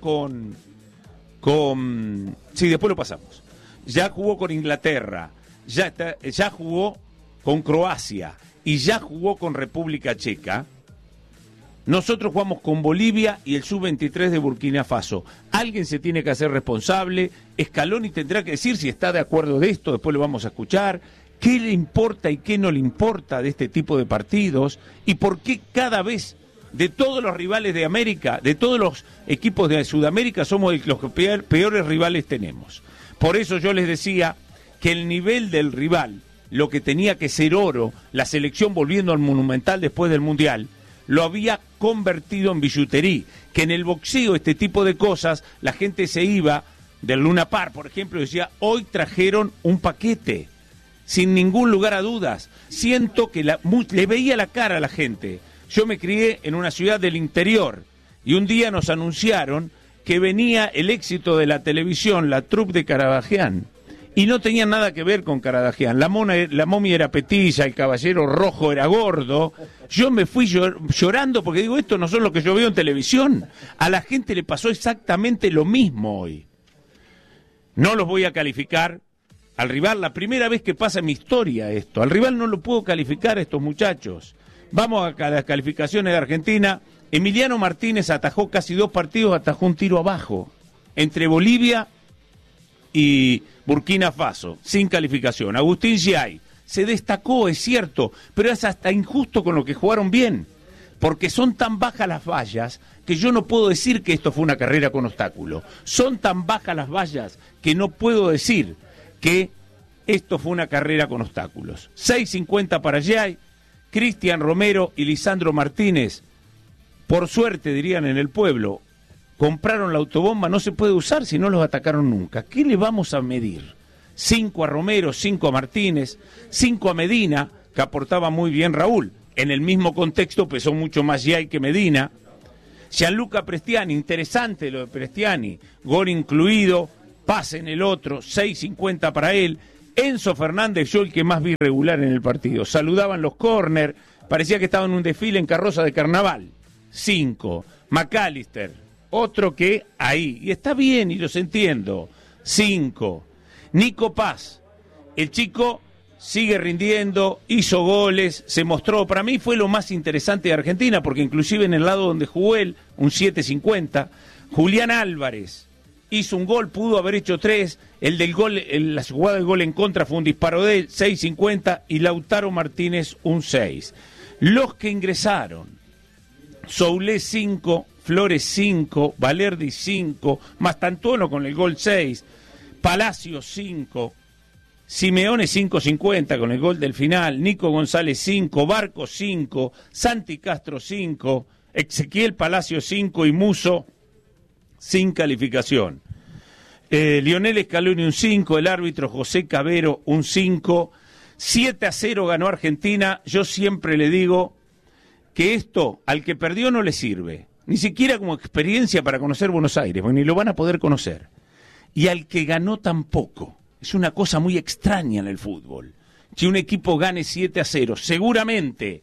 sí, después lo pasamos. Ya jugó con Inglaterra, ya jugó con Croacia y ya jugó con República Checa. Nosotros jugamos con Bolivia y el sub-23 de Burkina Faso. Alguien se tiene que hacer responsable. Scaloni tendrá que decir si está de acuerdo de esto, después lo vamos a escuchar. ¿Qué le importa y qué no le importa de este tipo de partidos? ¿Y por qué cada vez, de todos los rivales de América, de todos los equipos de Sudamérica, somos los que peores rivales tenemos? Por eso yo les decía que el nivel del rival, lo que tenía que ser oro, la selección volviendo al Monumental después del Mundial, lo había convertido en billutería, que en el boxeo este tipo de cosas, la gente se iba del Luna Park, por ejemplo, y decía, hoy trajeron un paquete, sin ningún lugar a dudas. Siento que le veía la cara a la gente. Yo me crié en una ciudad del interior, y un día nos anunciaron que venía el éxito de la televisión, la troupe de Caradagian, y no tenía nada que ver con Caradagian. La momia era petilla, el caballero rojo era gordo. Yo me fui llorando porque digo, esto no son lo que yo veo en televisión. A la gente le pasó exactamente lo mismo hoy. No los voy a calificar al rival, la primera vez que pasa en mi historia esto. Al rival no lo puedo calificar a estos muchachos. Vamos a las calificaciones de Argentina. Emiliano Martínez atajó casi 2 partidos, atajó un tiro abajo. Entre Bolivia y Burkina Faso, sin calificación. Agustín Giay se destacó, es cierto, pero es hasta injusto con lo que jugaron bien, porque son tan bajas las vallas que yo no puedo decir que esto fue una carrera con obstáculos. Son tan bajas las vallas que no puedo decir que esto fue una carrera con obstáculos. 6.50 para Giay, Cristian Romero y Lisandro Martínez, por suerte dirían en el pueblo, compraron la autobomba, no se puede usar si no los atacaron nunca. ¿Qué le vamos a medir? 5 a Romero, 5 a Martínez, 5 a Medina, que aportaba muy bien Raúl. En el mismo contexto pesó mucho más Giay que Medina. Gianluca Prestiani, interesante lo de Prestiani, gol incluido, pase en el otro, 6.50 para él. Enzo Fernández, yo el que más vi regular en el partido. Saludaban los córner, parecía que estaba en un desfile en carroza de carnaval. 5. McAllister, otro que ahí, y está bien y los entiendo. 5. Nico Paz, el chico sigue rindiendo, hizo goles, se mostró, para mí fue lo más interesante de Argentina, porque inclusive en el lado donde jugó él, un 7.50. Julián Álvarez hizo un gol, pudo haber hecho 3, el del gol, la jugada del gol en contra fue un disparo de él, 6.50, y Lautaro Martínez un 6. Los que ingresaron: Soulé 5, Flores 5, Valerdi 5, Mastantuono con el gol 6, Palacio 5, Simeone 5.50 con el gol del final, Nico González 5, Barco 5, Santi Castro 5, Ezequiel Palacio 5 y Muso sin calificación. Lionel Scaloni un 5, el árbitro José Cabero un 5, 7-0 ganó Argentina. Yo siempre le digo que esto al que perdió no le sirve, ni siquiera como experiencia para conocer Buenos Aires, porque ni lo van a poder conocer. Y al que ganó tampoco. Es una cosa muy extraña en el fútbol. Si un equipo gane 7-0, seguramente,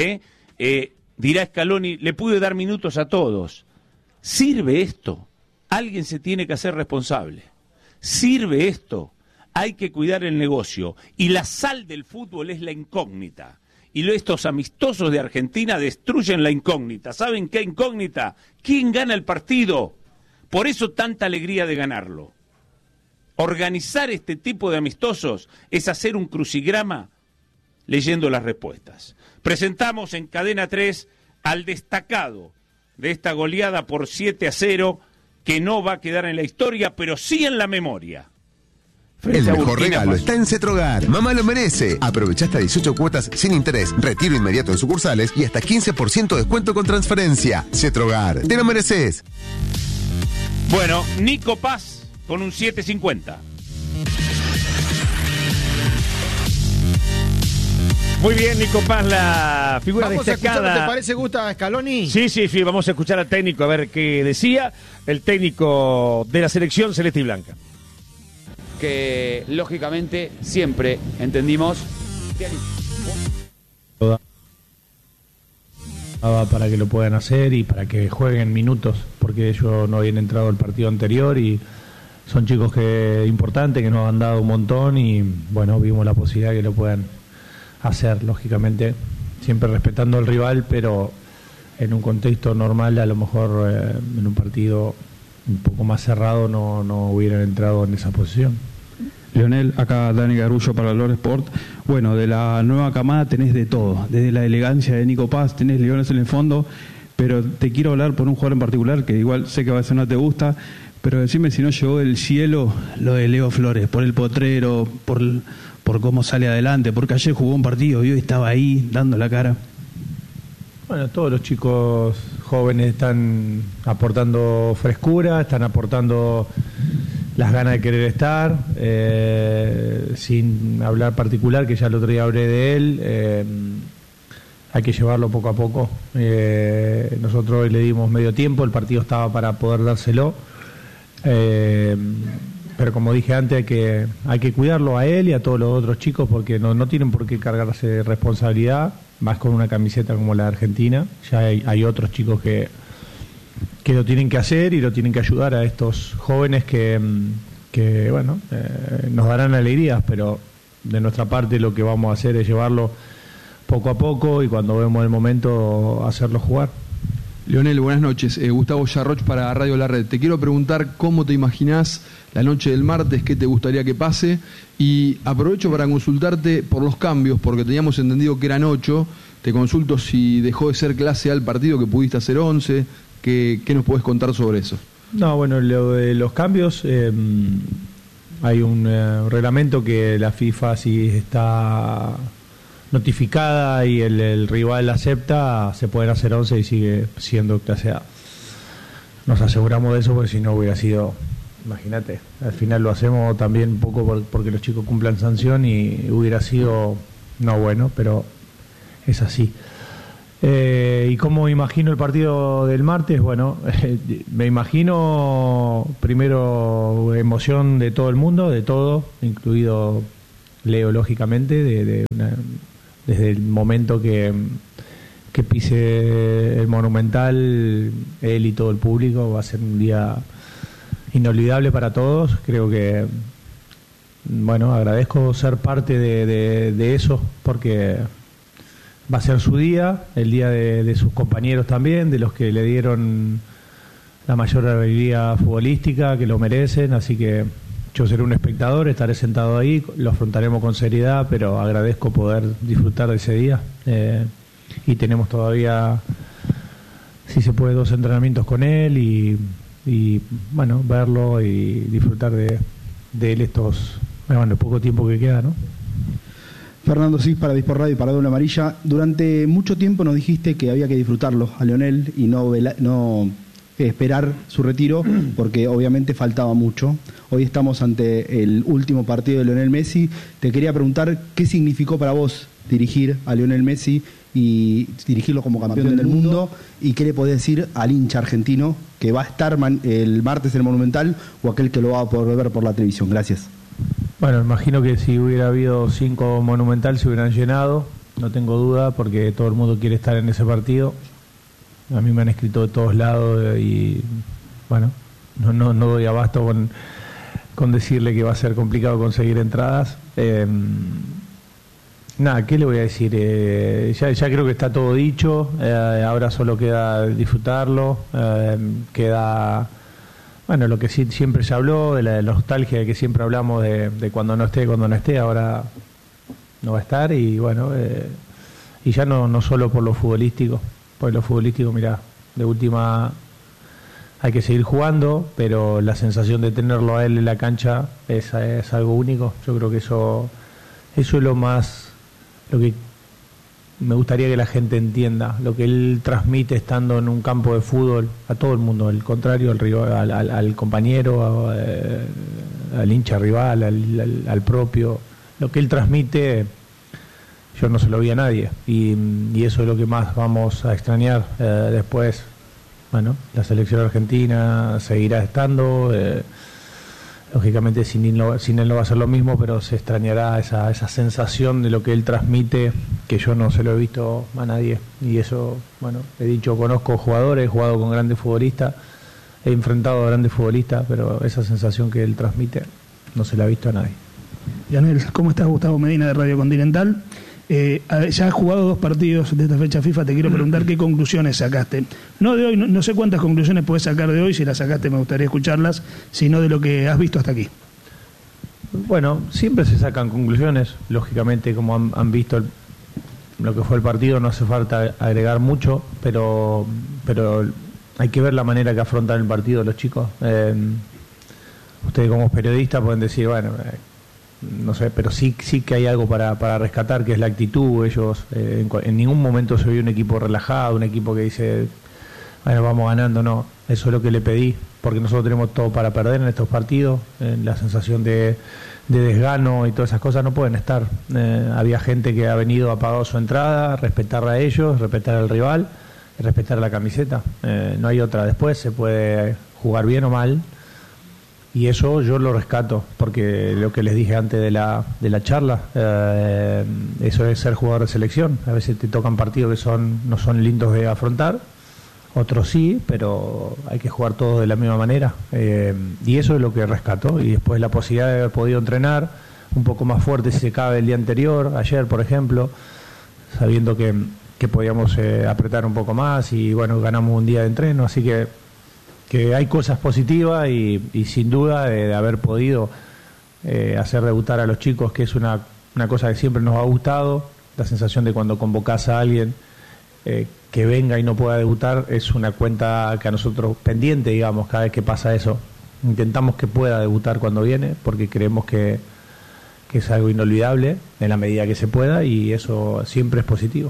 dirá Scaloni, le pude dar minutos a todos. ¿Sirve esto? Alguien se tiene que hacer responsable. ¿Sirve esto? Hay que cuidar el negocio. Y la sal del fútbol es la incógnita. Y estos amistosos de Argentina destruyen la incógnita. ¿Saben qué incógnita? ¿Quién gana el partido? Por eso tanta alegría de ganarlo. Organizar este tipo de amistosos es hacer un crucigrama leyendo las respuestas. Presentamos en Cadena 3 al destacado de esta goleada por 7-0, que no va a quedar en la historia, pero sí en la memoria. El mejor regalo está en Cetrogar. Mamá lo merece. Aprovecha hasta 18 cuotas sin interés, retiro inmediato en sucursales y hasta 15% de descuento con transferencia. Cetrogar, te lo mereces. Bueno, Nico Paz con un 7.50. Muy bien, Nico Paz, la figura vamos destacada. A escuchar, ¿te parece gusta Scaloni? Sí, vamos a escuchar al técnico a ver qué decía el técnico de la selección celeste y blanca. Que lógicamente siempre entendimos para que lo puedan hacer y para que jueguen minutos, porque ellos no habían entrado al partido anterior y son chicos importantes que nos han dado un montón y bueno, vimos la posibilidad que lo puedan hacer, lógicamente siempre respetando al rival, pero en un contexto normal, a lo mejor en un partido un poco más cerrado no hubieran entrado en esa posición. Leonel, acá Dani Garullo para Lore Sport. Bueno, de la nueva camada tenés de todo, desde la elegancia de Nico Paz, tenés leones en el fondo, pero te quiero hablar por un jugador en particular que igual sé que a veces no te gusta, pero decime si no llegó del cielo lo de Leo Flores, por el potrero, por cómo sale adelante, porque ayer jugó un partido y hoy estaba ahí dando la cara. Bueno, todos los chicos jóvenes están aportando frescura, están aportando las ganas de querer estar, sin hablar particular, que ya el otro día hablé de él, hay que llevarlo poco a poco. Nosotros hoy le dimos medio tiempo, el partido estaba para poder dárselo, pero como dije antes, hay que cuidarlo a él y a todos los otros chicos, porque no tienen por qué cargarse responsabilidad, más con una camiseta como la de Argentina. Ya hay otros chicos que lo tienen que hacer y lo tienen que ayudar a estos jóvenes que bueno, nos darán alegrías, pero de nuestra parte lo que vamos a hacer es llevarlo poco a poco y cuando vemos el momento hacerlo jugar. Leonel, buenas noches. Gustavo Yarroch para Radio La Red. Te quiero preguntar cómo te imaginás la noche del martes, qué te gustaría que pase, y aprovecho para consultarte por los cambios, porque teníamos entendido que eran 8. Te consulto si dejó de ser clase A el partido, que pudiste hacer 11. ¿Qué nos podés contar sobre eso? No, bueno, lo de los cambios, hay un reglamento que la FIFA, si está notificada y el rival acepta, se pueden hacer 11 y sigue siendo clase A. Nos aseguramos de eso, porque si no hubiera sido, imagínate, al final lo hacemos también un poco porque los chicos cumplan sanción y hubiera sido no bueno, pero es así. ¿Y cómo imagino el partido del martes? Bueno, me imagino primero emoción de todo el mundo, de todo, incluido Leo, lógicamente, desde el momento que pise el Monumental, él y todo el público. Va a ser un día inolvidable para todos. Creo que, bueno, agradezco ser parte de eso, porque va a ser su día, el día de sus compañeros también, de los que le dieron la mayor habilidad futbolística, que lo merecen, así que yo seré un espectador, estaré sentado ahí, lo afrontaremos con seriedad, pero agradezco poder disfrutar de ese día. Y tenemos todavía, si se puede, 2 entrenamientos con él y bueno, verlo y disfrutar de él el poco tiempo que queda, ¿no? Fernando Cis para Dispor Radio y para Doble Amarilla. Durante mucho tiempo nos dijiste que había que disfrutarlo a Leonel y no esperar su retiro, porque obviamente faltaba mucho. Hoy estamos ante el último partido de Lionel Messi. Te quería preguntar qué significó para vos dirigir a Lionel Messi y dirigirlo como campeón del mundo, y qué le podés decir al hincha argentino que va a estar el martes en el Monumental, o aquel que lo va a poder ver por la televisión. Gracias. Bueno, imagino que si hubiera habido 5 Monumental se hubieran llenado, no tengo duda, porque todo el mundo quiere estar en ese partido. A mí me han escrito de todos lados y bueno, no doy abasto con decirle que va a ser complicado conseguir entradas. Nada, ¿qué le voy a decir? Ya creo que está todo dicho, ahora solo queda disfrutarlo, queda, bueno, lo que sí siempre se habló, de la nostalgia de que siempre hablamos de cuando no esté, ahora no va a estar, y bueno, y ya no solo por lo futbolístico. Pues lo futbolístico, mirá, de última hay que seguir jugando, pero la sensación de tenerlo a él en la cancha es algo único. Yo creo que eso es lo que me gustaría que la gente entienda, lo que él transmite estando en un campo de fútbol a todo el mundo, al contrario, al rival, al compañero, al hincha rival, al propio, lo que él transmite. Yo no se lo vi a nadie, y eso es lo que más vamos a extrañar. Después, bueno, la selección argentina seguirá estando, lógicamente sin él no va a ser lo mismo, pero se extrañará esa sensación de lo que él transmite, que yo no se lo he visto a nadie. Y eso, bueno, he dicho, conozco jugadores, he jugado con grandes futbolistas, he enfrentado a grandes futbolistas, pero esa sensación que él transmite no se la ha visto a nadie. Lionel, ¿cómo estás? Gustavo Medina de Radio Continental. Ya has jugado 2 partidos de esta fecha FIFA, te quiero preguntar qué conclusiones sacaste. No de hoy, no sé cuántas conclusiones puedes sacar de hoy, si las sacaste me gustaría escucharlas, sino de lo que has visto hasta aquí. Bueno, siempre se sacan conclusiones, lógicamente, como han visto lo que fue el partido, no hace falta agregar mucho, pero hay que ver la manera que afrontan el partido los chicos. Ustedes como periodistas pueden decir, bueno, no sé, pero sí que hay algo para rescatar, que es la actitud. Ellos en ningún momento se vio un equipo relajado, un equipo que dice, bueno, vamos ganando. No, eso es lo que le pedí, porque nosotros tenemos todo para perder en estos partidos. La sensación de desgano y todas esas cosas no pueden estar. Había gente que ha venido, ha pagado su entrada, respetarla a ellos, respetar al rival, respetar la camiseta. No hay otra. Después se puede jugar bien o mal, y eso yo lo rescato, porque lo que les dije antes de la charla, eso es ser jugador de selección. A veces te tocan partidos que no son lindos de afrontar, otros sí, pero hay que jugar todos de la misma manera, y eso es lo que rescato. Y después la posibilidad de haber podido entrenar un poco más fuerte si se cabe el día anterior, ayer por ejemplo, sabiendo que podíamos apretar un poco más y bueno, ganamos un día de entreno, así que hay cosas positivas y sin duda de haber podido hacer debutar a los chicos, que es una cosa que siempre nos ha gustado. La sensación de cuando convocás a alguien que venga y no pueda debutar es una cuenta que a nosotros pendiente, digamos, cada vez que pasa eso. Intentamos que pueda debutar cuando viene, porque creemos que es algo inolvidable en la medida que se pueda, y eso siempre es positivo.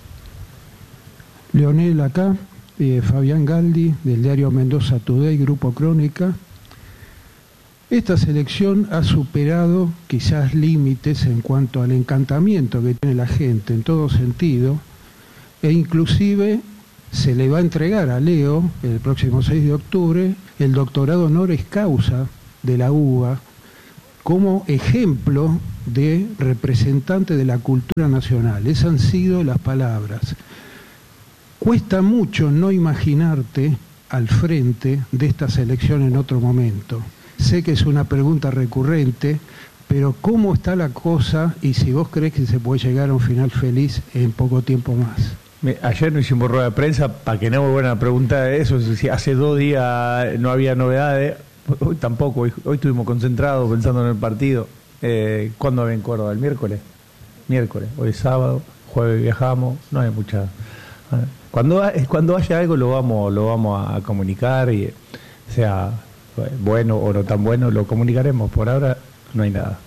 Leonel acá, Fabián Galdi, del diario Mendoza Today, Grupo Crónica. Esta selección ha superado quizás límites en cuanto al encantamiento que tiene la gente en todo sentido, e inclusive se le va a entregar a Leo el próximo 6 de octubre el doctorado honoris causa de la UBA como ejemplo de representante de la cultura nacional. Esas han sido las palabras. Cuesta mucho no imaginarte al frente de esta selección en otro momento. Sé que es una pregunta recurrente, pero ¿cómo está la cosa y si vos crees que se puede llegar a un final feliz en poco tiempo más? Ayer no hicimos rueda de prensa para que no me vuelvan a preguntar de eso. Si hace 2 días no había novedades, hoy tampoco. Hoy estuvimos concentrados pensando en el partido. ¿Cuándo ven Córdoba? ¿El miércoles? Miércoles. Hoy es sábado, jueves viajamos. No hay mucha... Cuando haya algo lo vamos a comunicar, y sea bueno o no tan bueno, lo comunicaremos. Por ahora no hay nada.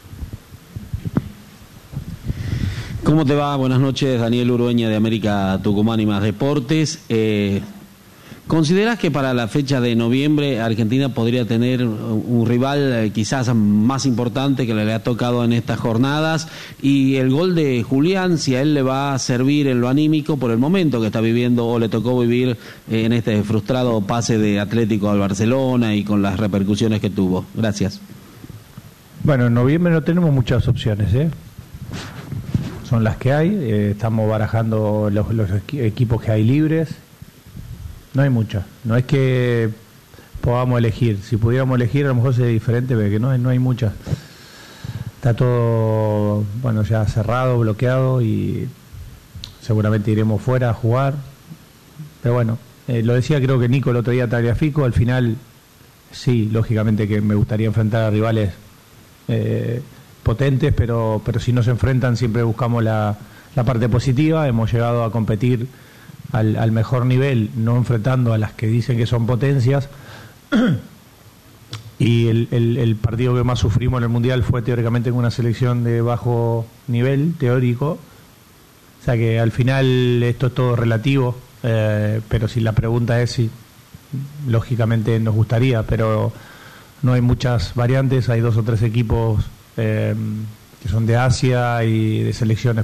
¿Cómo te va? Buenas noches, Daniel Urueña de América Tucumán y Más Deportes. ¿Considerás que para la fecha de noviembre Argentina podría tener un rival quizás más importante que le ha tocado en estas jornadas? Y el gol de Julián, si a él le va a servir en lo anímico por el momento que está viviendo o le tocó vivir en este frustrado pase de Atlético al Barcelona y con las repercusiones que tuvo. Gracias. Bueno, en noviembre no tenemos muchas opciones, son las que hay. Estamos barajando los equipos que hay libres. No hay muchas. No es que podamos elegir. Si pudiéramos elegir, a lo mejor sería diferente, pero que no hay muchas. Está todo, bueno, ya cerrado, bloqueado, y seguramente iremos fuera a jugar. Pero bueno, lo decía creo que Nico el otro día, Tagliafico. Al final, sí, lógicamente que me gustaría enfrentar a rivales potentes, pero si no se enfrentan siempre buscamos la parte positiva. Hemos llegado a competir al mejor nivel, no enfrentando a las que dicen que son potencias. Y el partido que más sufrimos en el Mundial fue teóricamente con una selección de bajo nivel teórico. O sea que al final esto es todo relativo, pero si la pregunta es si, lógicamente nos gustaría, pero no hay muchas variantes. Hay 2 o 3 equipos que son de Asia y de selecciones,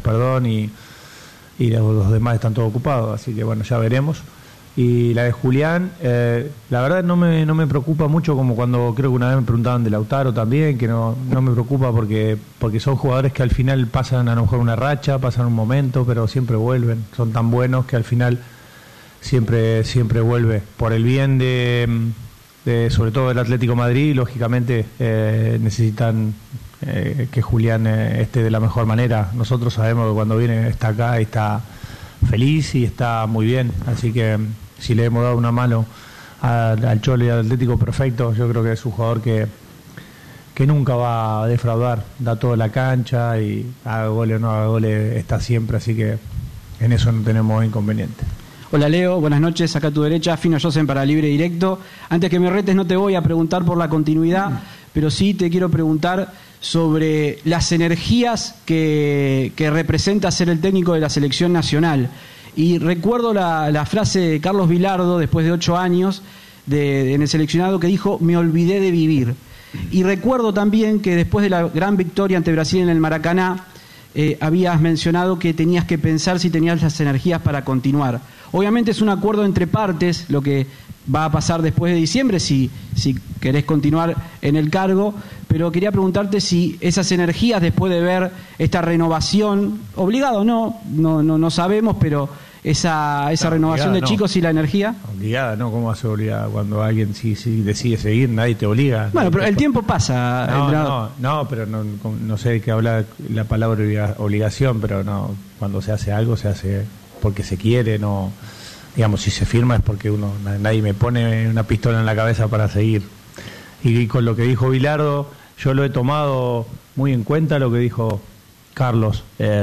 y los demás están todos ocupados, así que bueno, ya veremos. Y la de Julián, la verdad no me preocupa mucho, como cuando creo que una vez me preguntaban de Lautaro también, que no me preocupa porque son jugadores que al final pasan a lo mejor una racha, pasan un momento, pero siempre vuelven. Son tan buenos que al final siempre vuelve. Por el bien de sobre todo del Atlético de Madrid, lógicamente necesitan que Julián esté de la mejor manera. Nosotros sabemos que cuando viene está acá, está feliz y está muy bien, así que si le hemos dado una mano al Cholo y al Atlético, perfecto. Yo creo que es un jugador que nunca va a defraudar, da toda la cancha y haga goles o no haga goles, está siempre, así que en eso no tenemos inconveniente. Hola Leo, buenas noches, acá a tu derecha, Fino Josen para Libre Directo. Antes que me retes no te voy a preguntar por la continuidad, pero sí te quiero preguntar sobre las energías que representa ser el técnico de la selección nacional. Y recuerdo la frase de Carlos Vilardo, después de 8 años en el seleccionado, que dijo: me olvidé de vivir. Y recuerdo también que después de la gran victoria ante Brasil en el Maracaná, habías mencionado que tenías que pensar si tenías las energías para continuar. Obviamente es un acuerdo entre partes lo que va a pasar después de diciembre, si querés continuar en el cargo, pero quería preguntarte si esas energías, después de ver esta renovación, obligado no sabemos, pero esa renovación de chicos y la energía. Obligada, ¿no? ¿Cómo va a ser obligada? Cuando alguien sí decide seguir, nadie te obliga. Bueno, pero el tiempo pasa. No, pero no sé de qué habla la palabra obligación, pero no, cuando se hace algo, se hace porque se quiere, no, digamos, si se firma es porque nadie me pone una pistola en la cabeza para seguir. Y con lo que dijo Bilardo, yo lo he tomado muy en cuenta lo que dijo Carlos.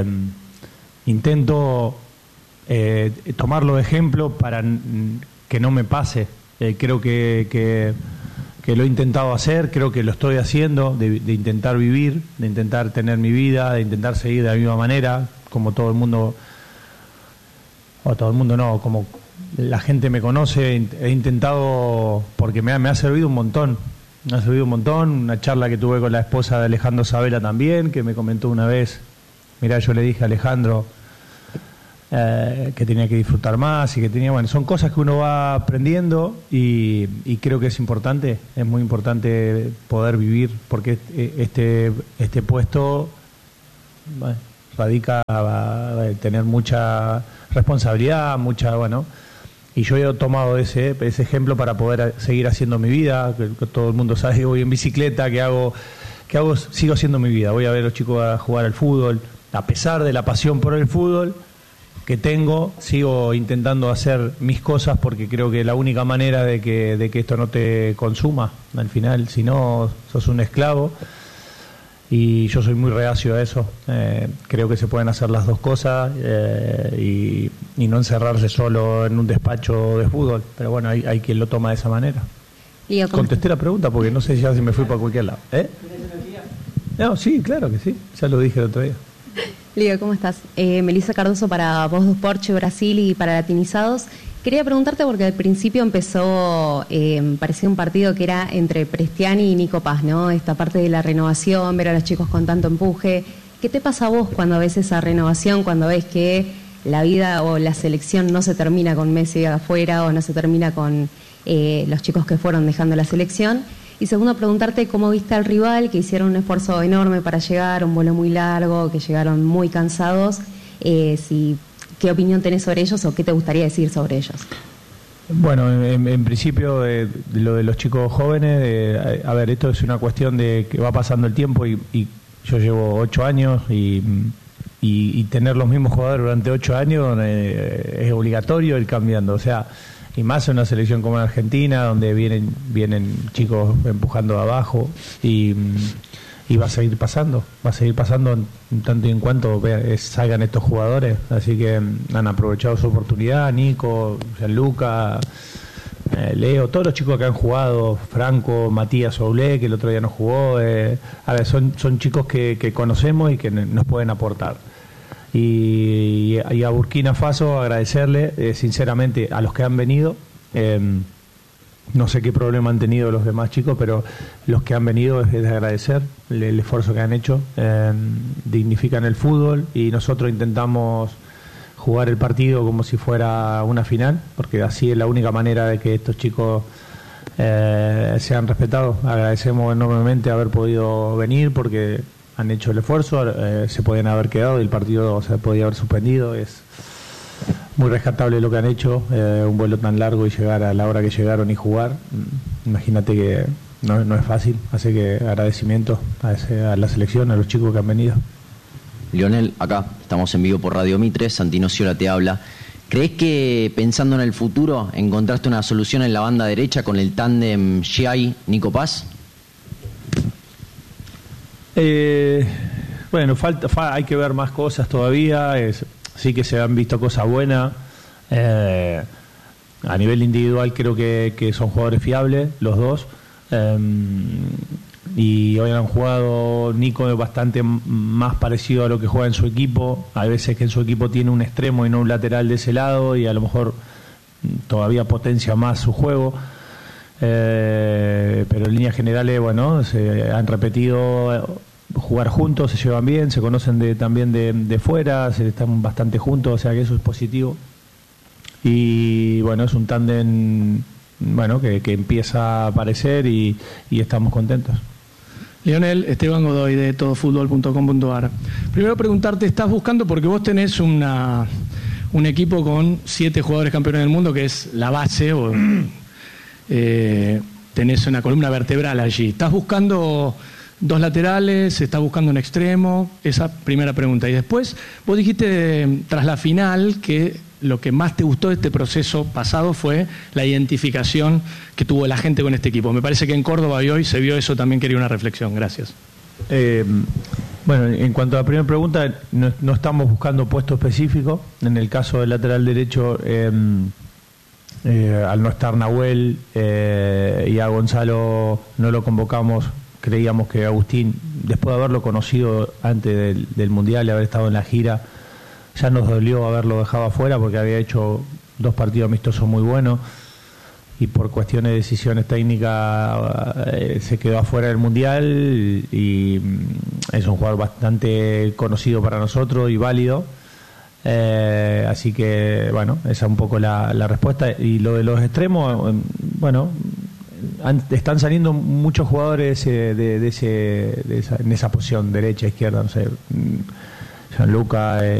Intento tomarlo de ejemplo para que no me pase. Creo que lo he intentado hacer, creo que lo estoy haciendo, de intentar vivir, de intentar tener mi vida, de intentar seguir de la misma manera, como todo el mundo, o todo el mundo no, como la gente me conoce. He intentado, porque me ha servido un montón. Me ha servido un montón, una charla que tuve con la esposa de Alejandro Sabela también, que me comentó una vez, mirá, yo le dije a Alejandro que tenía que disfrutar más y que tenía, bueno, son cosas que uno va aprendiendo y creo que es importante, es muy importante poder vivir, porque este puesto, bueno, radica a tener mucha responsabilidad, y yo he tomado ese ejemplo para poder seguir haciendo mi vida, que todo el mundo sabe que voy en bicicleta, que hago, sigo haciendo mi vida, voy a ver a los chicos a jugar al fútbol, a pesar de la pasión por el fútbol que tengo, sigo intentando hacer mis cosas porque creo que la única manera de que esto no te consuma, al final, si no, sos un esclavo. Y yo soy muy reacio a eso. Creo que se pueden hacer las dos cosas y no encerrarse solo en un despacho de fútbol. Pero bueno, hay quien lo toma de esa manera. Contesté la pregunta porque no sé ya si me fui para cualquier lado. No, sí, claro que sí. Ya lo dije el otro día. Lío, ¿cómo estás? Melissa Cardoso para Voz do Esporte Brasil y para Latinizados. Quería preguntarte porque al principio empezó, parecía un partido que era entre Prestiani y Nico Paz, ¿no? Esta parte de la renovación, ver a los chicos con tanto empuje. ¿Qué te pasa a vos cuando ves esa renovación, cuando ves que la vida o la selección no se termina con Messi afuera o no se termina con los chicos que fueron dejando la selección? Y segundo, preguntarte cómo viste al rival, que hicieron un esfuerzo enorme para llegar, un vuelo muy largo, que llegaron muy cansados. ¿Qué opinión tenés sobre ellos o qué te gustaría decir sobre ellos? Bueno, en principio, de lo de los chicos jóvenes, a ver, esto es una cuestión de que va pasando el tiempo y yo llevo 8 años y tener los mismos jugadores durante 8 años es obligatorio ir cambiando, o sea, y más en una selección como en Argentina, donde vienen chicos empujando de abajo y va a seguir pasando en tanto y en cuanto salgan estos jugadores, así que han aprovechado su oportunidad, Nico, Gianluca, Leo, todos los chicos que han jugado, Franco, Matías Oblé, que el otro día no jugó, a ver, son chicos que conocemos y que nos pueden aportar. Y a Burkina Faso agradecerle sinceramente a los que han venido. No sé qué problema han tenido los demás chicos, pero los que han venido es de agradecer el esfuerzo que han hecho. Dignifican el fútbol y nosotros intentamos jugar el partido como si fuera una final, porque así es la única manera de que estos chicos sean respetados. Agradecemos enormemente haber podido venir porque han hecho el esfuerzo, se podían haber quedado y el partido se podía haber suspendido. Es muy rescatable lo que han hecho, un vuelo tan largo y llegar a la hora que llegaron y jugar. Imagínate que no es fácil, así que agradecimiento a la selección, a los chicos que han venido. Lionel, acá estamos en vivo por Radio Mitre, Santino Ciola te habla. ¿Crees que pensando en el futuro encontraste una solución en la banda derecha con el tándem Giai-Nico Paz? Bueno, hay que ver más cosas todavía. Sí que se han visto cosas buenas. A nivel individual creo que son jugadores fiables los dos. Y hoy han jugado, Nico es bastante más parecido a lo que juega en su equipo. Hay veces que en su equipo tiene un extremo y no un lateral de ese lado y a lo mejor todavía potencia más su juego. Pero en líneas generales, bueno, se han repetido jugar juntos, se llevan bien, se conocen también de fuera, están bastante juntos, o sea que eso es positivo. Y bueno, es un tándem que empieza a aparecer y estamos contentos. Lionel, Esteban Godoy de todofutbol.com.ar. Primero preguntarte, ¿estás buscando, porque vos tenés un equipo con 7 jugadores campeones del mundo, que es la base, tenés una columna vertebral allí? ¿Estás buscando 2 laterales? ¿Estás buscando un extremo? Esa primera pregunta. Y después, vos dijiste tras la final que lo que más te gustó de este proceso pasado fue la identificación que tuvo la gente con este equipo. Me parece que en Córdoba y hoy se vio eso, también quería una reflexión. Gracias. Bueno, en cuanto a la primera pregunta, no estamos buscando puesto específico. En el caso del lateral derecho, al no estar Nahuel y a Gonzalo no lo convocamos, creíamos que Agustín, después de haberlo conocido antes del Mundial y haber estado en la gira, ya nos dolió haberlo dejado afuera porque había hecho 2 partidos amistosos muy buenos y por cuestiones de decisiones técnicas se quedó afuera del Mundial y es un jugador bastante conocido para nosotros y válido. Así que, bueno, esa es un poco la respuesta. Y lo de los extremos, bueno, están saliendo muchos jugadores en esa posición, derecha, izquierda, no sé, Gianluca,